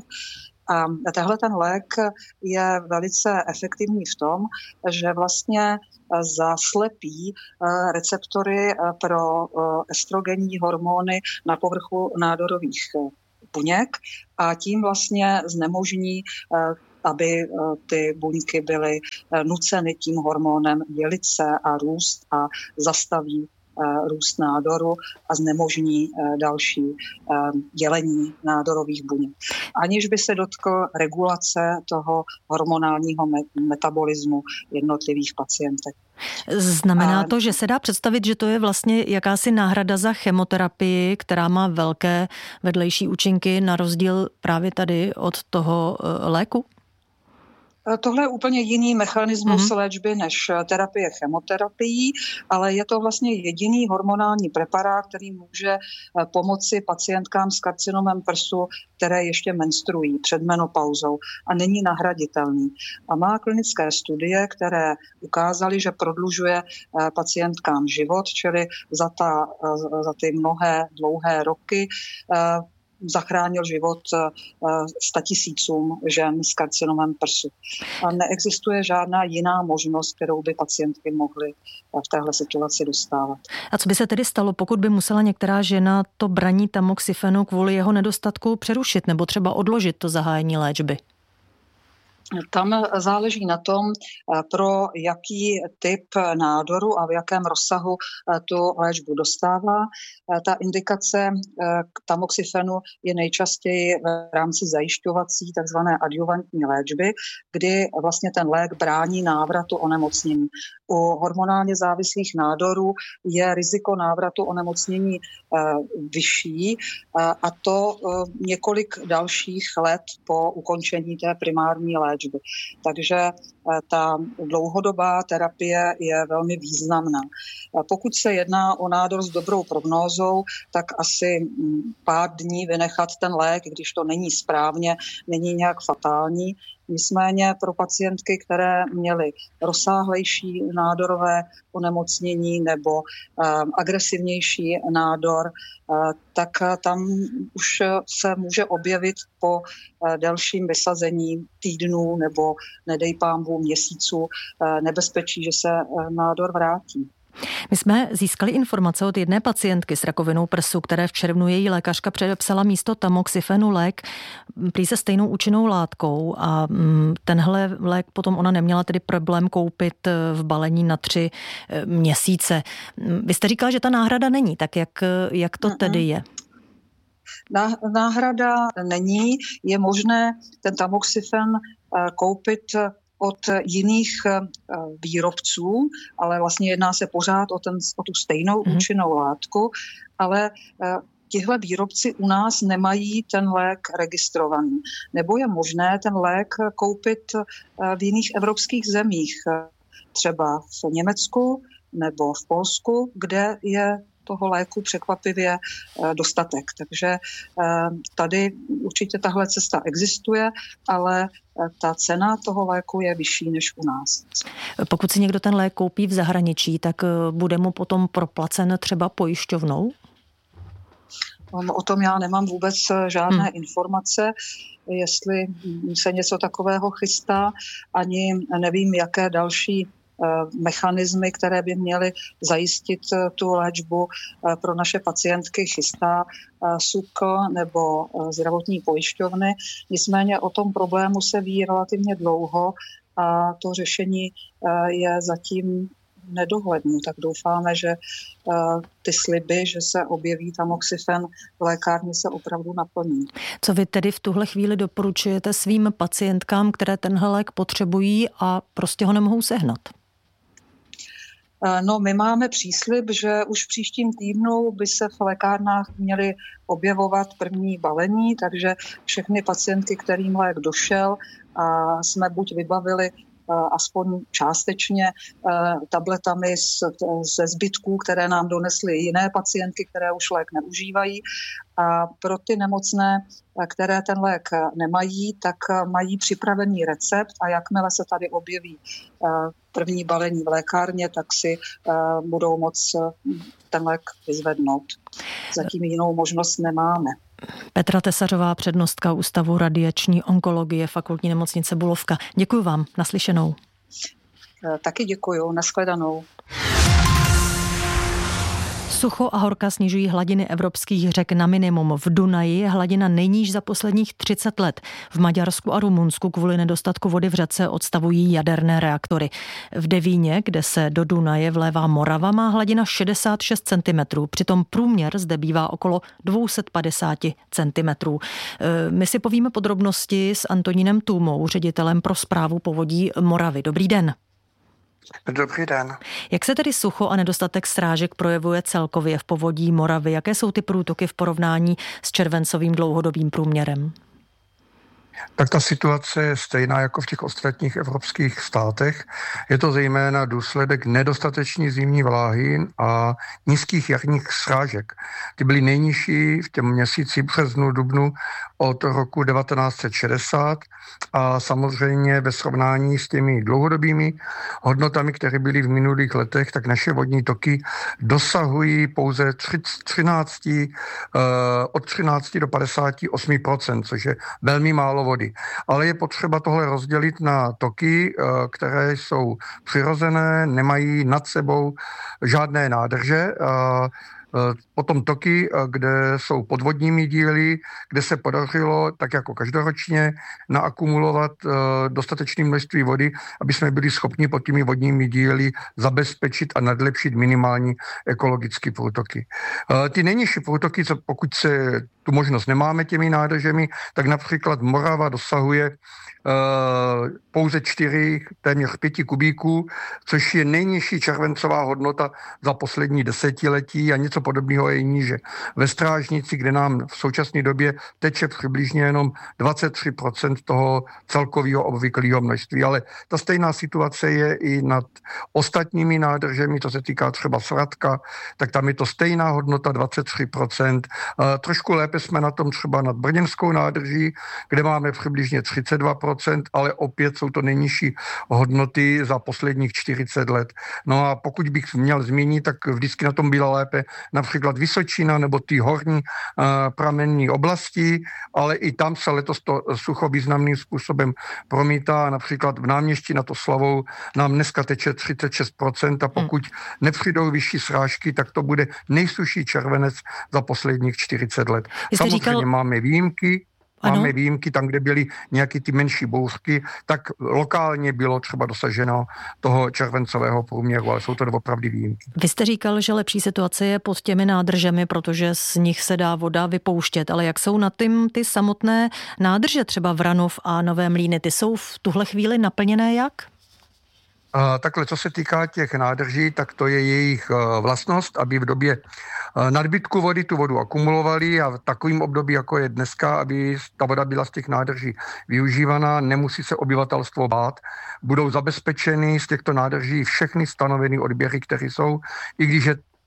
A tehle ten lék je velice efektivní v tom, že vlastně zaslepí receptory pro estrogenní hormony na povrchu nádorových buněk a tím vlastně znemožní, aby ty buňky byly nuceny tím hormonem dělit se a růst a zastaví růst nádoru a znemožní další dělení nádorových buněk. Aniž by se dotkl regulace toho hormonálního metabolismu jednotlivých pacientek. Znamená to, že se dá představit, že to je vlastně jakási náhrada za chemoterapii, která má velké vedlejší účinky na rozdíl právě tady od toho léku? Tohle je úplně jiný mechanismus mm-hmm. léčby než terapie chemoterapií, ale je to vlastně jediný hormonální preparát, který může pomoci pacientkám s karcinomem prsu, které ještě menstruují před menopauzou a není nahraditelný. A má klinické studie, které ukázaly, že prodlužuje pacientkám život, čili za, ta, za ty mnohé dlouhé roky zachránil život statisícům žen s karcinomem prsu. A neexistuje žádná jiná možnost, kterou by pacientky mohly v téhle situaci dostávat. A co by se tedy stalo, pokud by musela některá žena to braní tamoxifenu kvůli jeho nedostatku přerušit nebo třeba odložit to zahájení léčby? Tam záleží na tom, pro jaký typ nádoru a v jakém rozsahu tu léčbu dostává. Ta indikace k tamoxifenu je nejčastěji v rámci zajišťovací takzvané adjuvantní léčby, kdy vlastně ten lék brání návratu onemocnění. U hormonálně závislých nádorů je riziko návratu onemocnění vyšší a to několik dalších let po ukončení té primární léčby. Takže ta dlouhodobá terapie je velmi významná. Pokud se jedná o nádor s dobrou prognózou, tak asi pár dní vynechat ten lék, když to není správně, není nějak fatální. Nicméně pro pacientky, které měly rozsáhlejší nádorové onemocnění nebo uh, agresivnější nádor, uh, tak uh, tam už se může objevit po uh, delším vysazení týdnů nebo nedej pánbůh měsíců uh, nebezpečí, že se uh, nádor vrátí. My jsme získali informace od jedné pacientky s rakovinou prsu, které v červnu její lékařka předepsala místo tamoxifenu lék prý se stejnou účinnou látkou a tenhle lék potom ona neměla tedy problém koupit v balení na tři měsíce. Vy jste říkala, že ta náhrada není, tak jak, jak to tedy je? Náhrada není, je možné ten tamoxifen koupit od jiných výrobců, ale vlastně jedná se pořád o, ten, o tu stejnou mm. účinnou látku, ale tihle výrobci u nás nemají ten lék registrovaný. Nebo je možné ten lék koupit v jiných evropských zemích, třeba v Německu nebo v Polsku, kde je toho léku překvapivě dostatek. Takže tady určitě tahle cesta existuje, ale ta cena toho léku je vyšší než u nás. Pokud si někdo ten lék koupí v zahraničí, tak bude mu potom proplacen třeba pojišťovnou? O tom já nemám vůbec žádné hmm. informace, jestli se něco takového chystá, ani nevím, jaké další mechanismy, které by měly zajistit tu léčbu pro naše pacientky, chystá SÚKL nebo zdravotní pojišťovny. Nicméně o tom problému se ví relativně dlouho a to řešení je zatím nedohlednu, tak doufáme, že uh, ty sliby, že se objeví tamoxifen v lékárně, se opravdu naplní. Co vy tedy v tuhle chvíli doporučujete svým pacientkám, které tenhle lék potřebují a prostě ho nemohou sehnat? No, my máme příslib, že už v příštím týdnu by se v lékárnách měly objevovat první balení, takže všechny pacientky, kterým lék došel, a jsme buď vybavili aspoň částečně tabletami ze zbytků, které nám donesly jiné pacientky, které už lék neužívají. A pro ty nemocné, které ten lék nemají, tak mají připravený recept a jakmile se tady objeví první balení v lékárně, tak si budou moct ten lék vyzvednout. Zatím jinou možnost nemáme. Petra Tesařová, přednostka Ústavu radiační onkologie Fakultní nemocnice Bulovka. Děkuji vám, naslyšenou. Taky děkuji, nashledanou. Sucho a horka snižují hladiny evropských řek na minimum. V Dunaji je hladina nejníž za posledních třicet let. V Maďarsku a Rumunsku kvůli nedostatku vody v řece odstavují jaderné reaktory. V Devíně, kde se do Dunaje vlévá Morava, má hladina šedesát šest centimetrů. Přitom průměr zde bývá okolo dvě stě padesát centimetrů. My si povíme podrobnosti s Antonínem Tůmou, ředitelem pro správu povodí Moravy. Dobrý den. Dobrý den. Jak se tedy sucho a nedostatek srážek projevuje celkově v povodí Moravy? Jaké jsou ty průtoky v porovnání s červencovým dlouhodobým průměrem? Tak ta situace je stejná jako v těch ostatních evropských státech. Je to zejména důsledek nedostateční zimní vláhy a nízkých jarních srážek. Ty byly nejnižší v těm měsíci březnu, dubnu od roku devatenáct set šedesát a samozřejmě ve srovnání s těmi dlouhodobými hodnotami, které byly v minulých letech, tak naše vodní toky dosahují pouze třináct, od třináct do padesát osm procent, což je velmi málo vody. Ale je potřeba tohle rozdělit na toky, které jsou přirozené, nemají nad sebou žádné nádrže. Potom toky, kde jsou podvodními díly, kde se podařilo, tak jako každoročně, naakumulovat dostatečné množství vody, aby jsme byli schopni pod těmi vodními díly zabezpečit a nadlepšit minimální ekologické průtoky. Ty nejnižší průtoky, co pokud se tu možnost nemáme těmi nádržemi, tak například Morava dosahuje Uh, pouze čtyři, téměř pěti kubíků, což je nejnižší červencová hodnota za poslední desetiletí a něco podobného je níže. Ve Strážnici, kde nám v současné době teče přibližně jenom dvacet tři procent toho celkového obvyklého množství, ale ta stejná situace je i nad ostatními nádržemi, to se týká třeba Svratka, tak tam je to stejná hodnota dvacet tři procent. Uh, trošku lépe jsme na tom třeba nad Brněnskou nádrží, kde máme přibližně třicet dva procent, ale opět jsou to nejnižší hodnoty za posledních čtyřicet let. No a pokud bych měl zmínit, tak vždycky na tom byla lépe například Vysočina nebo ty horní uh, pramenní oblasti, ale i tam se letos to sucho významným způsobem promítá. Například v Náměstí nad Oslavou nám dneska teče třicet šest procent a pokud hmm. nepřijdou vyšší srážky, tak to bude nejsušší červenec za posledních čtyřicet let. Samozřejmě říkal... máme výjimky, Ano. Máme výjimky tam, kde byly nějaké ty menší bouřky, tak lokálně bylo třeba dosaženo toho červencového průměru, ale jsou to opravdu výjimky. Vy jste říkal, že lepší situace je pod těmi nádržemi, protože z nich se dá voda vypouštět, ale jak jsou na tím ty samotné nádrže, třeba Vranov a Nové Mlýny, ty jsou v tuhle chvíli naplněné jak? Uh, takhle, co se týká těch nádrží, tak to je jejich uh, vlastnost, aby v době uh, nadbytku vody tu vodu akumulovali a v takovým období, jako je dneska, aby ta voda byla z těch nádrží využívaná, nemusí se obyvatelstvo bát. Budou zabezpečeny z těchto nádrží všechny stanovené odběry, které jsou, i když je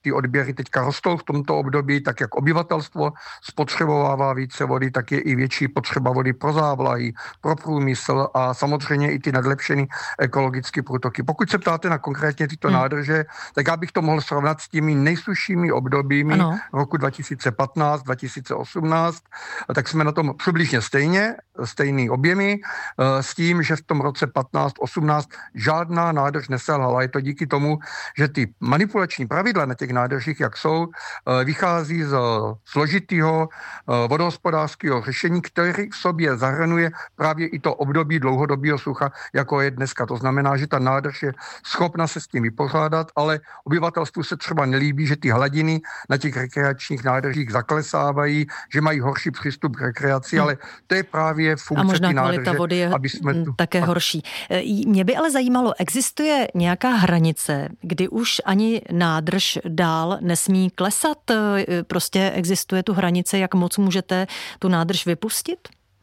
ty odběry teďka rostou v tomto období, tak jak obyvatelstvo spotřebovává více vody, tak je i větší potřeba vody pro závlahy, pro průmysl a samozřejmě i ty nadlepšené ekologické průtoky. Pokud se ptáte na konkrétně tyto hmm. nádrže, tak já bych to mohl srovnat s těmi nejsuššími obdobími ano. roku dva tisíce patnáct dva tisíce osmnáct, tak jsme na tom přibližně stejně, stejný objemy, s tím, že v tom roce patnáct osmnáct žádná nádrž neselhala. Je to díky tomu, že ty manipulační pravidla na těch nádržích, jak jsou, vychází z složitého vodohospodářského řešení, který v sobě zahrnuje právě i to období dlouhodobého sucha, jako je dneska. To znamená, že ta nádrž je schopna se s tím vypořádat, ale obyvatelstvu se třeba nelíbí, že ty hladiny na těch rekreačních nádržích zaklesávají, že mají horší přístup k rekreaci, hmm. ale to je právě funkce a možná ty kvalita nádrže, vody je aby jsme tu... také horší. Mě by ale zajímalo, existuje nějaká hranice, kdy už ani nádrž dál nesmí klesat? Prostě existuje tu hranice, jak moc můžete tu nádrž vypustit?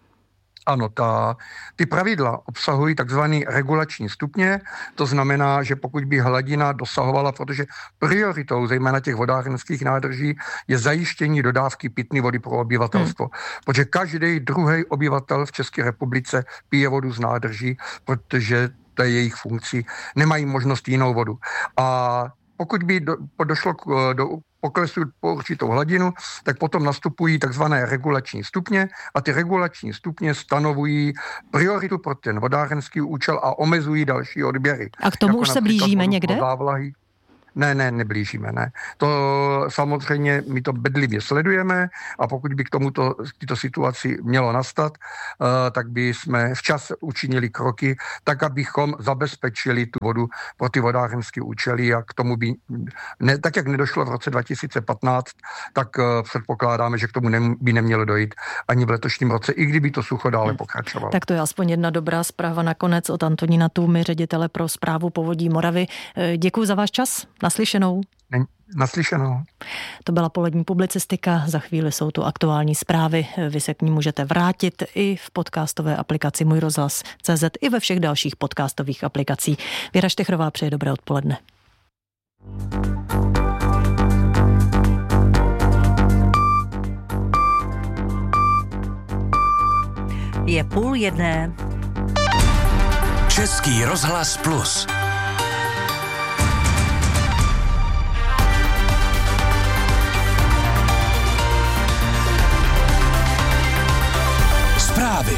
Ano, ta, ty pravidla obsahují takzvaný regulační stupně, to znamená, že pokud by hladina dosahovala, protože prioritou zejména těch vodárenských nádrží je zajištění dodávky pitné vody pro obyvatelstvo, hmm. protože každý druhý obyvatel v České republice pije vodu z nádrží, protože to je jejich funkcí, nemají možnost jinou vodu. A pokud by do, došlo k, do poklesu po určitou hladinu, tak potom nastupují takzvané regulační stupně a ty regulační stupně stanovují prioritu pro ten vodárenský účel a omezují další odběry. A k tomu jako už se blížíme někde? Závlahy. Ne, ne, neblížíme, ne. To samozřejmě my to bedlivě sledujeme a pokud by k tomuto tyto situaci mělo nastat, uh, tak by jsme včas učinili kroky, tak abychom zabezpečili tu vodu pro ty vodárenské účely a k tomu by, ne, tak jak nedošlo v roce dva tisíce patnáct, tak uh, předpokládáme, že k tomu ne, by nemělo dojít ani v letošním roce, i kdyby to sucho dále pokračovalo. Tak to je aspoň jedna dobrá zpráva nakonec od Antonína Tůmy, ředitele pro správu povodí Moravy. Děkuji za váš čas. Naslyšenou. Naslyšenou. To byla polední publicistika, za chvíli jsou tu aktuální zprávy, vy se k ní můžete vrátit i v podcastové aplikaci Můj rozhlas tečka cé zet i ve všech dalších podcastových aplikacích. Věra Štechrová přeje dobré odpoledne. Je půl jedné. Český rozhlas plus. Zprávy.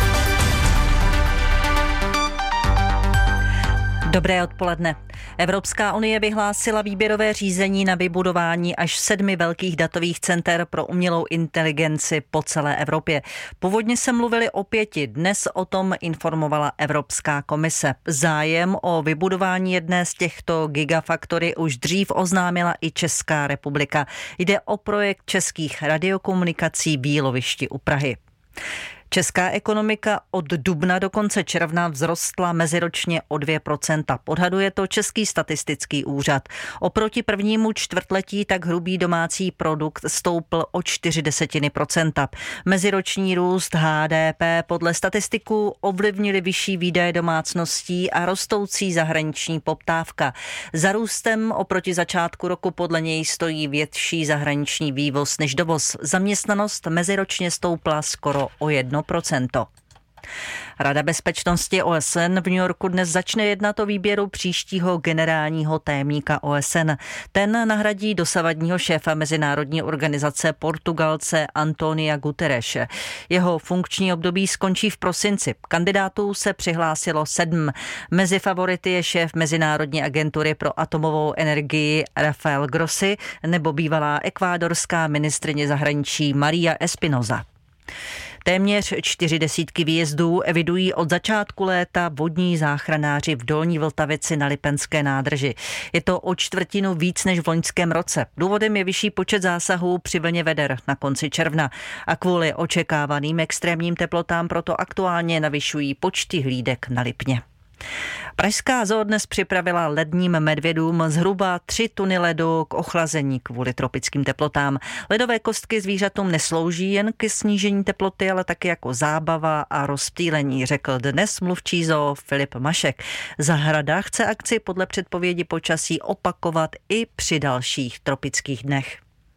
Dobré odpoledne. Evropská unie vyhlásila výběrové řízení na vybudování až sedmi velkých datových center pro umělou inteligenci po celé Evropě. Původně se mluvili o pěti, dnes o tom informovala Evropská komise. Zájem o vybudování jedné z těchto gigafactory už dřív oznámila i Česká republika. Jde o projekt českých radiokomunikací v Jílovišti u Prahy. Česká ekonomika od dubna do konce června vzrostla meziročně o dvě procenta. Odhaduje to Český statistický úřad. Oproti prvnímu čtvrtletí tak hrubý domácí produkt stoupl o čtyři desetiny procenta. Meziroční růst há dé pé podle statistiků ovlivnili vyšší výdaje domácností a rostoucí zahraniční poptávka. Za růstem oproti začátku roku podle něj stojí větší zahraniční vývoz než dovoz. Zaměstnanost meziročně stoupla skoro o jedno procento. Rada bezpečnosti O S N v New Yorku dnes začne jednat o výběru příštího generálního tajemníka O S N. Ten nahradí dosavadního šéfa mezinárodní organizace Portugalce Antónia Guterreše. Jeho funkční období skončí v prosinci. Kandidátů se přihlásilo sedm. Mezi favority je šéf Mezinárodní agentury pro atomovou energii Rafael Grossi nebo bývalá ekvádorská ministryně zahraničí Maria Espinosa. Téměř čtyři desítky výjezdů evidují od začátku léta vodní záchranáři v Dolní Vltavici na Lipenské nádrži. Je to o čtvrtinu víc než v loňském roce. Důvodem je vyšší počet zásahů při vlně veder na konci června a kvůli očekávaným extrémním teplotám proto aktuálně navyšují počty hlídek na Lipně. Pražská zoo dnes připravila ledním medvědům zhruba tři tuny ledu k ochlazení kvůli tropickým teplotám. Ledové kostky zvířatům neslouží jen ke snížení teploty, ale taky jako zábava a rozptýlení, řekl dnes mluvčí zoo Filip Mašek. Zahrada chce akci podle předpovědi počasí opakovat i při dalších tropických dnech.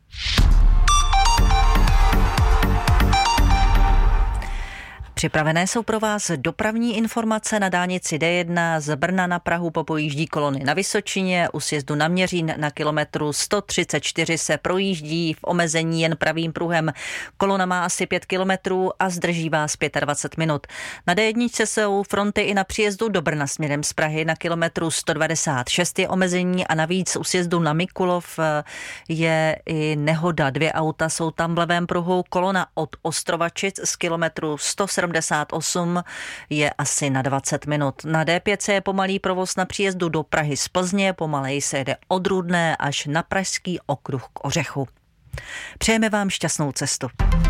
Připravené jsou pro vás dopravní informace na dálnici D jedna z Brna na Prahu popojíždí kolony na Vysočině, u sjezdu na Měřín na kilometru sto třicet čtyři se projíždí v omezení jen pravým pruhem. Kolona má asi pět kilometrů a zdrží vás dvacet pět minut. Na D jedna jsou fronty i na příjezdu do Brna směrem z Prahy na kilometru sto devadesát šest je omezení a navíc u sjezdu na Mikulov je i nehoda. Dvě auta jsou tam v levém pruhu. Kolona od Ostrovačic z kilometru sto sedmdesát osm je asi na dvacet minut. Na D pět je pomalý provoz na příjezdu do Prahy z Plzně, pomaleji se jede od Rudné až na Pražský okruh k Ořechu. Přejeme vám šťastnou cestu.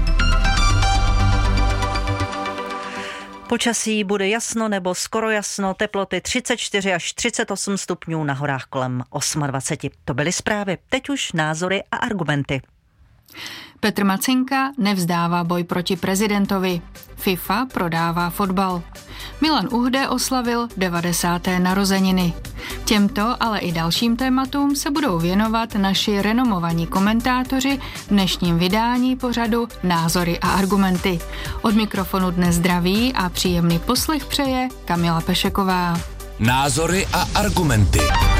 Počasí bude jasno nebo skoro jasno, teploty třicet čtyři až třicet osm stupňů, na horách kolem dvacet osm. To byly zprávy, teď už názory a argumenty. Petr Macinka nevzdává boj proti prezidentovi. FIFA prodává fotbal. Milan Uhde oslavil devadesáté narozeniny. Těmto, ale i dalším tématům se budou věnovat naši renomovaní komentátoři v dnešním vydání pořadu Názory a argumenty. Od mikrofonu dnes zdraví a příjemný poslech přeje Kamila Pešeková. Názory a argumenty.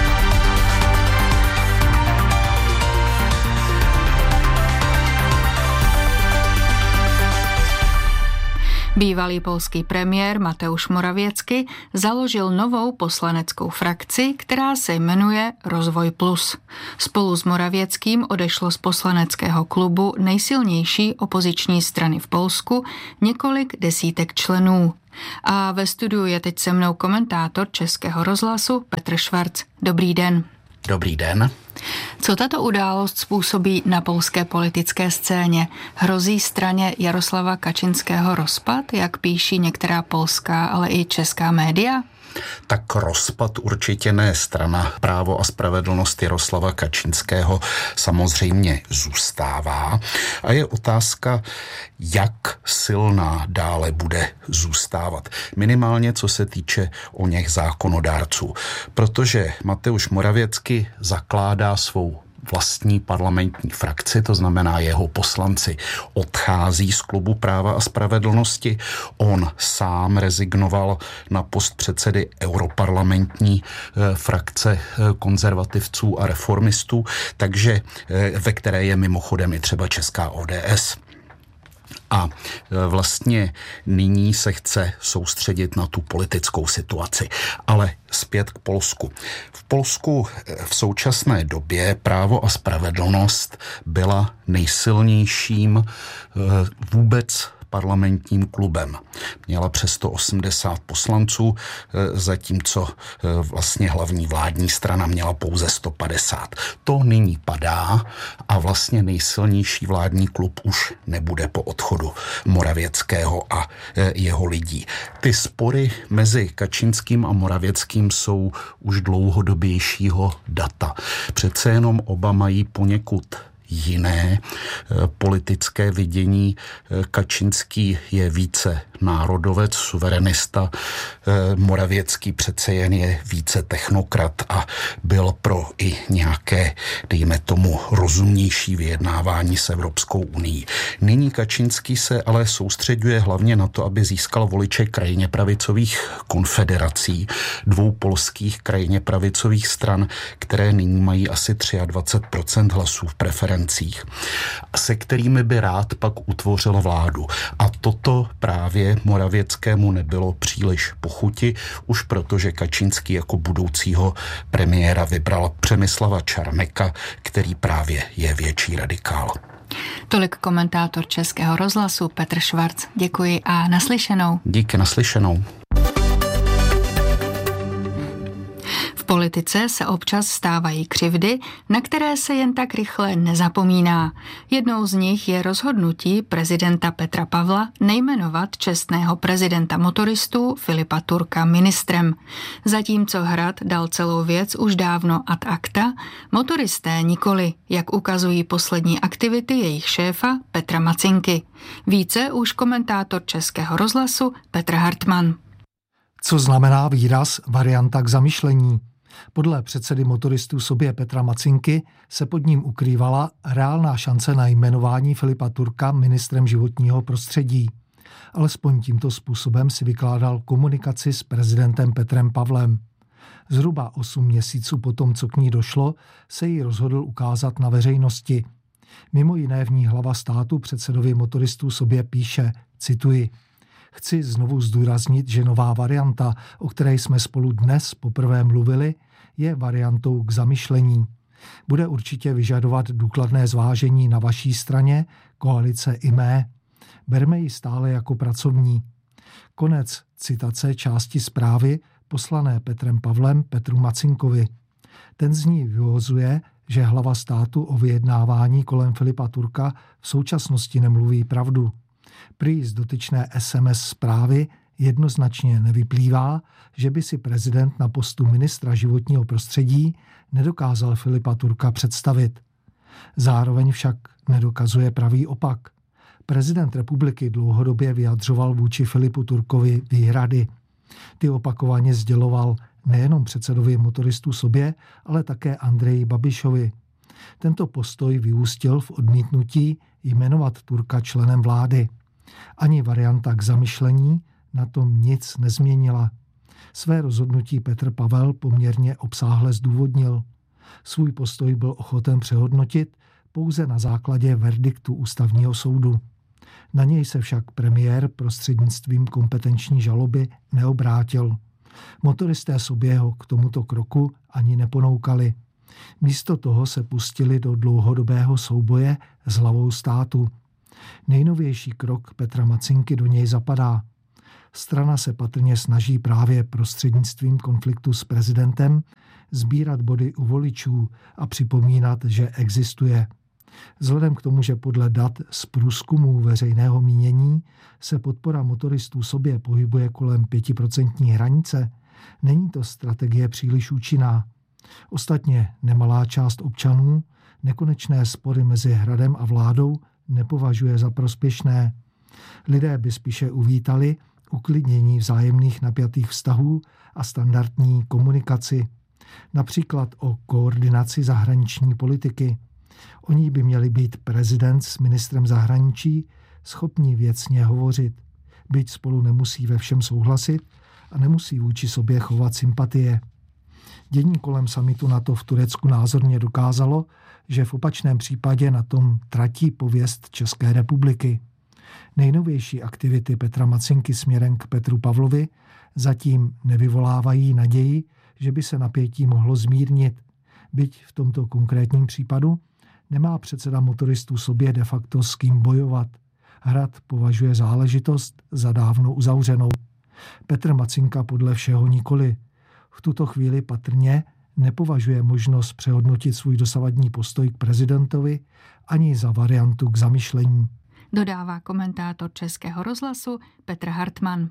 Bývalý polský premiér Mateusz Morawiecki založil novou poslaneckou frakci, která se jmenuje Rozvoj plus. Spolu s Morawieckým odešlo z poslaneckého klubu nejsilnější opoziční strany v Polsku několik desítek členů. A ve studiu je teď se mnou komentátor Českého rozhlasu Petr Švarc. Dobrý den. Dobrý den. Co tato událost způsobí na polské politické scéně? Hrozí straně Jaroslava Kačinského rozpad, jak píší některá polská, ale i česká média? Tak rozpad určitě ne. Strana Právo a spravedlnost Jaroslava Kačinského samozřejmě zůstává. A je otázka, jak silná dále bude zůstávat. Minimálně co se týče o něch zákonodárců. Protože Mateusz Morawiecki zakládá svou vlastní parlamentní frakci, to znamená jeho poslanci odchází z klubu Práva a spravedlnosti. On sám rezignoval na post předsedy europarlamentní frakce konzervativců a reformistů, takže ve které je mimochodem i třeba česká O D S. A vlastně nyní se chce soustředit na tu politickou situaci. Ale zpět k Polsku. V Polsku v současné době Právo a spravedlnost byla nejsilnějším vůbec parlamentním klubem. Měla přes sto osmdesát poslanců, zatímco vlastně hlavní vládní strana měla pouze sto padesát. To nyní padá a vlastně nejsilnější vládní klub už nebude po odchodu Morawieckého a jeho lidí. Ty spory mezi Kačinským a Morawieckým jsou už dlouhodobějšího data. Přece jenom oba mají poněkud jiné politické vidění. Kačinský je více národovec, suverenista, Morawiecký přece jen je více technokrat a byl pro i nějaké, dejme tomu, rozumnější vyjednávání s Evropskou unií. Nyní Kačinský se ale soustředuje hlavně na to, aby získal voliče krajně pravicových konfederací, dvou polských krajně pravicových stran, které nyní mají asi dvacet tři procent hlasů v preferencích, se kterými by rád pak utvořil vládu. A toto právě Morawieckému nebylo příliš po chuti, už protože Kačinský jako budoucího premiéra vybral Přemysława Czarneka, který právě je větší radikál. Tolik komentátor Českého rozhlasu Petr Švarc. Děkuji a naslyšenou. Díky, naslyšenou. politice se občas stávají křivdy, na které se jen tak rychle nezapomíná. Jednou z nich je rozhodnutí prezidenta Petra Pavla nejmenovat čestného prezidenta motoristů Filipa Turka ministrem. Zatímco Hrad dal celou věc už dávno ad acta, motoristé nikoli, jak ukazují poslední aktivity jejich šéfa Petra Macinky. Více už komentátor Českého rozhlasu Petr Hartmann. Co znamená výraz varianta k zamyšlení? Podle předsedy motoristů sobě Petra Macinky se pod ním ukrývala reálná šance na jmenování Filipa Turka ministrem životního prostředí. Alespoň tímto způsobem si vykládal komunikaci s prezidentem Petrem Pavlem. Zhruba osm měsíců potom, co k ní došlo, se jí rozhodl ukázat na veřejnosti. Mimo jiné v ní hlava státu předsedovi motoristů sobě píše, cituji, chci znovu zdůraznit, že nová varianta, o které jsme spolu dnes poprvé mluvili, je variantou k zamyšlení. Bude určitě vyžadovat důkladné zvážení na vaší straně, koalice i mé. Berme ji stále jako pracovní. Konec citace části zprávy poslané Petrem Pavlem Petru Macinkovi. Ten z ní vyvozuje, že hlava státu o vyjednávání kolem Filipa Turka v současnosti nemluví pravdu. Prý z dotyčné es em es zprávy jednoznačně nevyplývá, že by si prezident na postu ministra životního prostředí nedokázal Filipa Turka představit. Zároveň však nedokazuje pravý opak. Prezident republiky dlouhodobě vyjadřoval vůči Filipu Turkovi výhrady. Ty opakovaně sděloval nejenom předsedovi motoristů sobě, ale také Andreji Babišovi. Tento postoj vyústil v odmítnutí jmenovat Turka členem vlády. Ani varianta k zamyšlení na tom nic nezměnila. Své rozhodnutí Petr Pavel poměrně obsáhle zdůvodnil. Svůj postoj byl ochoten přehodnotit pouze na základě verdiktu ústavního soudu. Na něj se však premiér prostřednictvím kompetenční žaloby neobrátil. Motoristé sobě ho k tomuto kroku ani neponoukali. Místo toho se pustili do dlouhodobého souboje s hlavou státu. Nejnovější krok Petra Macinky do něj zapadá. Strana se patrně snaží právě prostřednictvím konfliktu s prezidentem sbírat body u voličů a připomínat, že existuje. Vzhledem k tomu, že podle dat z průzkumů veřejného mínění se podpora motoristů sobě pohybuje kolem pětiprocentní hranice, není to strategie příliš účinná. Ostatně nemalá část občanů nekonečné spory mezi Hradem a vládou nepovažuje za prospěšné. Lidé by spíše uvítali uklidnění vzájemných napjatých vztahů a standardní komunikaci, například o koordinaci zahraniční politiky. O ní by měli být prezident s ministrem zahraničí schopni věcně hovořit, byť spolu nemusí ve všem souhlasit a nemusí vůči sobě chovat sympatie. Dění kolem summitu NATO v Turecku názorně dokázalo, že v opačném případě na tom tratí pověst České republiky. Nejnovější aktivity Petra Macinky směrem k Petru Pavlovi zatím nevyvolávají naději, že by se napětí mohlo zmírnit, byť v tomto konkrétním případu nemá předseda motoristů sobě de facto s kým bojovat. Hrad považuje záležitost za dávno uzavřenou. Petr Macinka podle všeho nikoli. V tuto chvíli patrně nepovažuje možnost přehodnotit svůj dosavadní postoj k prezidentovi ani za variantu k zamyšlení. Dodává komentátor Českého rozhlasu Petr Hartmann.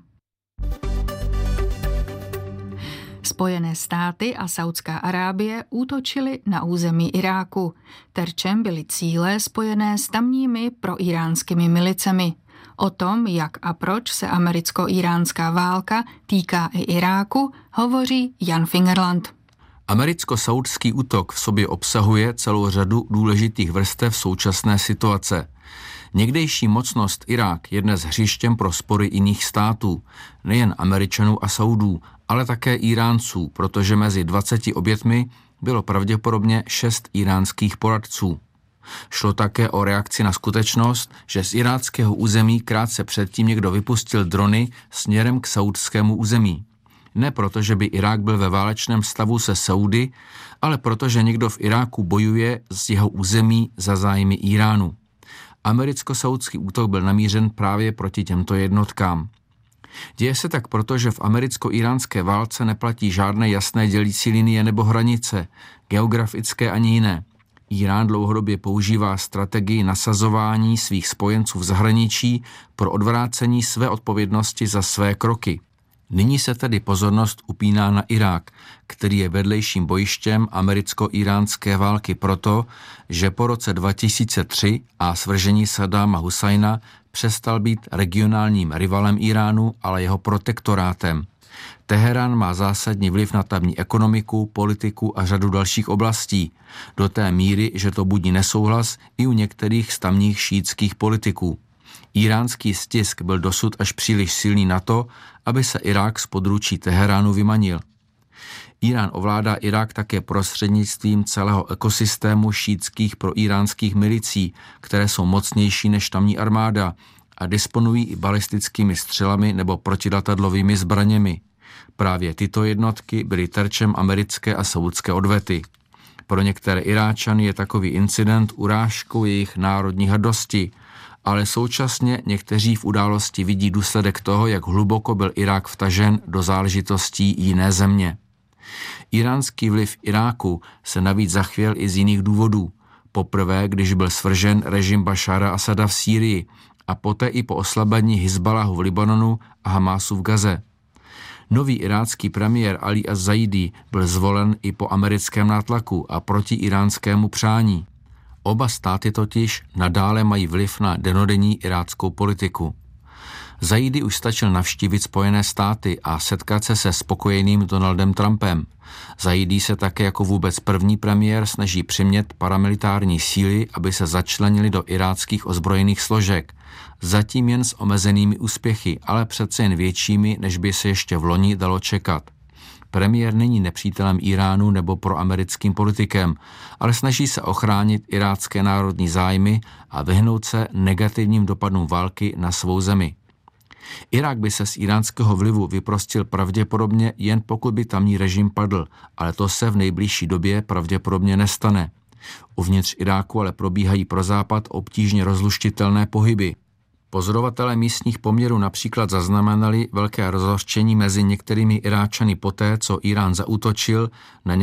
Spojené státy a Saudská Arábie útočily na území Iráku. Terčem byly cíle spojené s tamními proiránskými milicemi. O tom, jak a proč se americko-iránská válka týká i Iráku, hovoří Jan Fingerland. Americko-saudský útok v sobě obsahuje celou řadu důležitých vrstev současné situace. Někdejší mocnost Irák je dnes hřištěm pro spory jiných států, nejen Američanů a Saudů, ale také Iránců, protože mezi dvaceti obětmi bylo pravděpodobně šest iránských poradců. Šlo také o reakci na skutečnost, že z iráckého území krátce předtím někdo vypustil drony směrem k saudskému území. Ne proto, že by Irák byl ve válečném stavu se Saudy, ale protože někdo v Iráku bojuje z jeho území za zájmy Iránu. Americko-saudský útok byl namířen právě proti těmto jednotkám. Děje se tak proto, že v americko-iránské válce neplatí žádné jasné dělící linie nebo hranice, geografické ani jiné. Irán dlouhodobě používá strategii nasazování svých spojenců v zahraničí pro odvrácení své odpovědnosti za své kroky. Nyní se tedy pozornost upíná na Irák, který je vedlejším bojištěm americko-iránské války proto, že po roce dva tisíce tři a svržení Saddáma Husajna přestal být regionálním rivalem Iránu, ale jeho protektorátem. Teherán má zásadní vliv na tamní ekonomiku, politiku a řadu dalších oblastí, do té míry, že to budí nesouhlas i u některých z tamních šítských politiků. Iránský stisk byl dosud až příliš silný na to, aby se Irák z područí Teheránu vymanil. Irán ovládá Irák také prostřednictvím celého ekosystému šítských proiránských milicí, které jsou mocnější než tamní armáda a disponují i balistickými střelami nebo protiletadlovými zbraněmi. Právě tyto jednotky byly terčem americké a saudské odvety. Pro některé Iráčany je takový incident urážkou jejich národní hrdosti, ale současně někteří v události vidí důsledek toho, jak hluboko byl Irák vtažen do záležitostí jiné země. Iránský vliv v Iráku se navíc zachvěl i z jiných důvodů. Poprvé, když byl svržen režim Bašára Asada v Sýrii a poté i po oslabení Hizbalahu v Libanonu a Hamásu v Gaze. Nový irácký premiér Ali az-Zaidi byl zvolen i po americkém nátlaku a proti iránskému přání. Oba státy totiž nadále mají vliv na denodenní iráckou politiku. Zaidi už stačil navštívit Spojené státy a setkat se se spokojeným Donaldem Trumpem. Zaidi se také jako vůbec první premiér snaží přimět paramilitární síly, aby se začlenili do iráckých ozbrojených složek. Zatím jen s omezenými úspěchy, ale přece jen většími, než by se ještě v loni dalo čekat. Premiér není nepřítelem Iránu nebo proamerickým politikem, ale snaží se ochránit irácké národní zájmy a vyhnout se negativním dopadům války na svou zemi. Irák by se z iránského vlivu vyprostil pravděpodobně jen pokud by tamní režim padl, ale to se v nejbližší době pravděpodobně nestane. Uvnitř Iráku ale probíhají pro Západ obtížně rozluštitelné pohyby. Pozorovatelé místních poměrů například zaznamenali velké rozhořčení mezi některými Iráčany poté, co Irán zaútočil na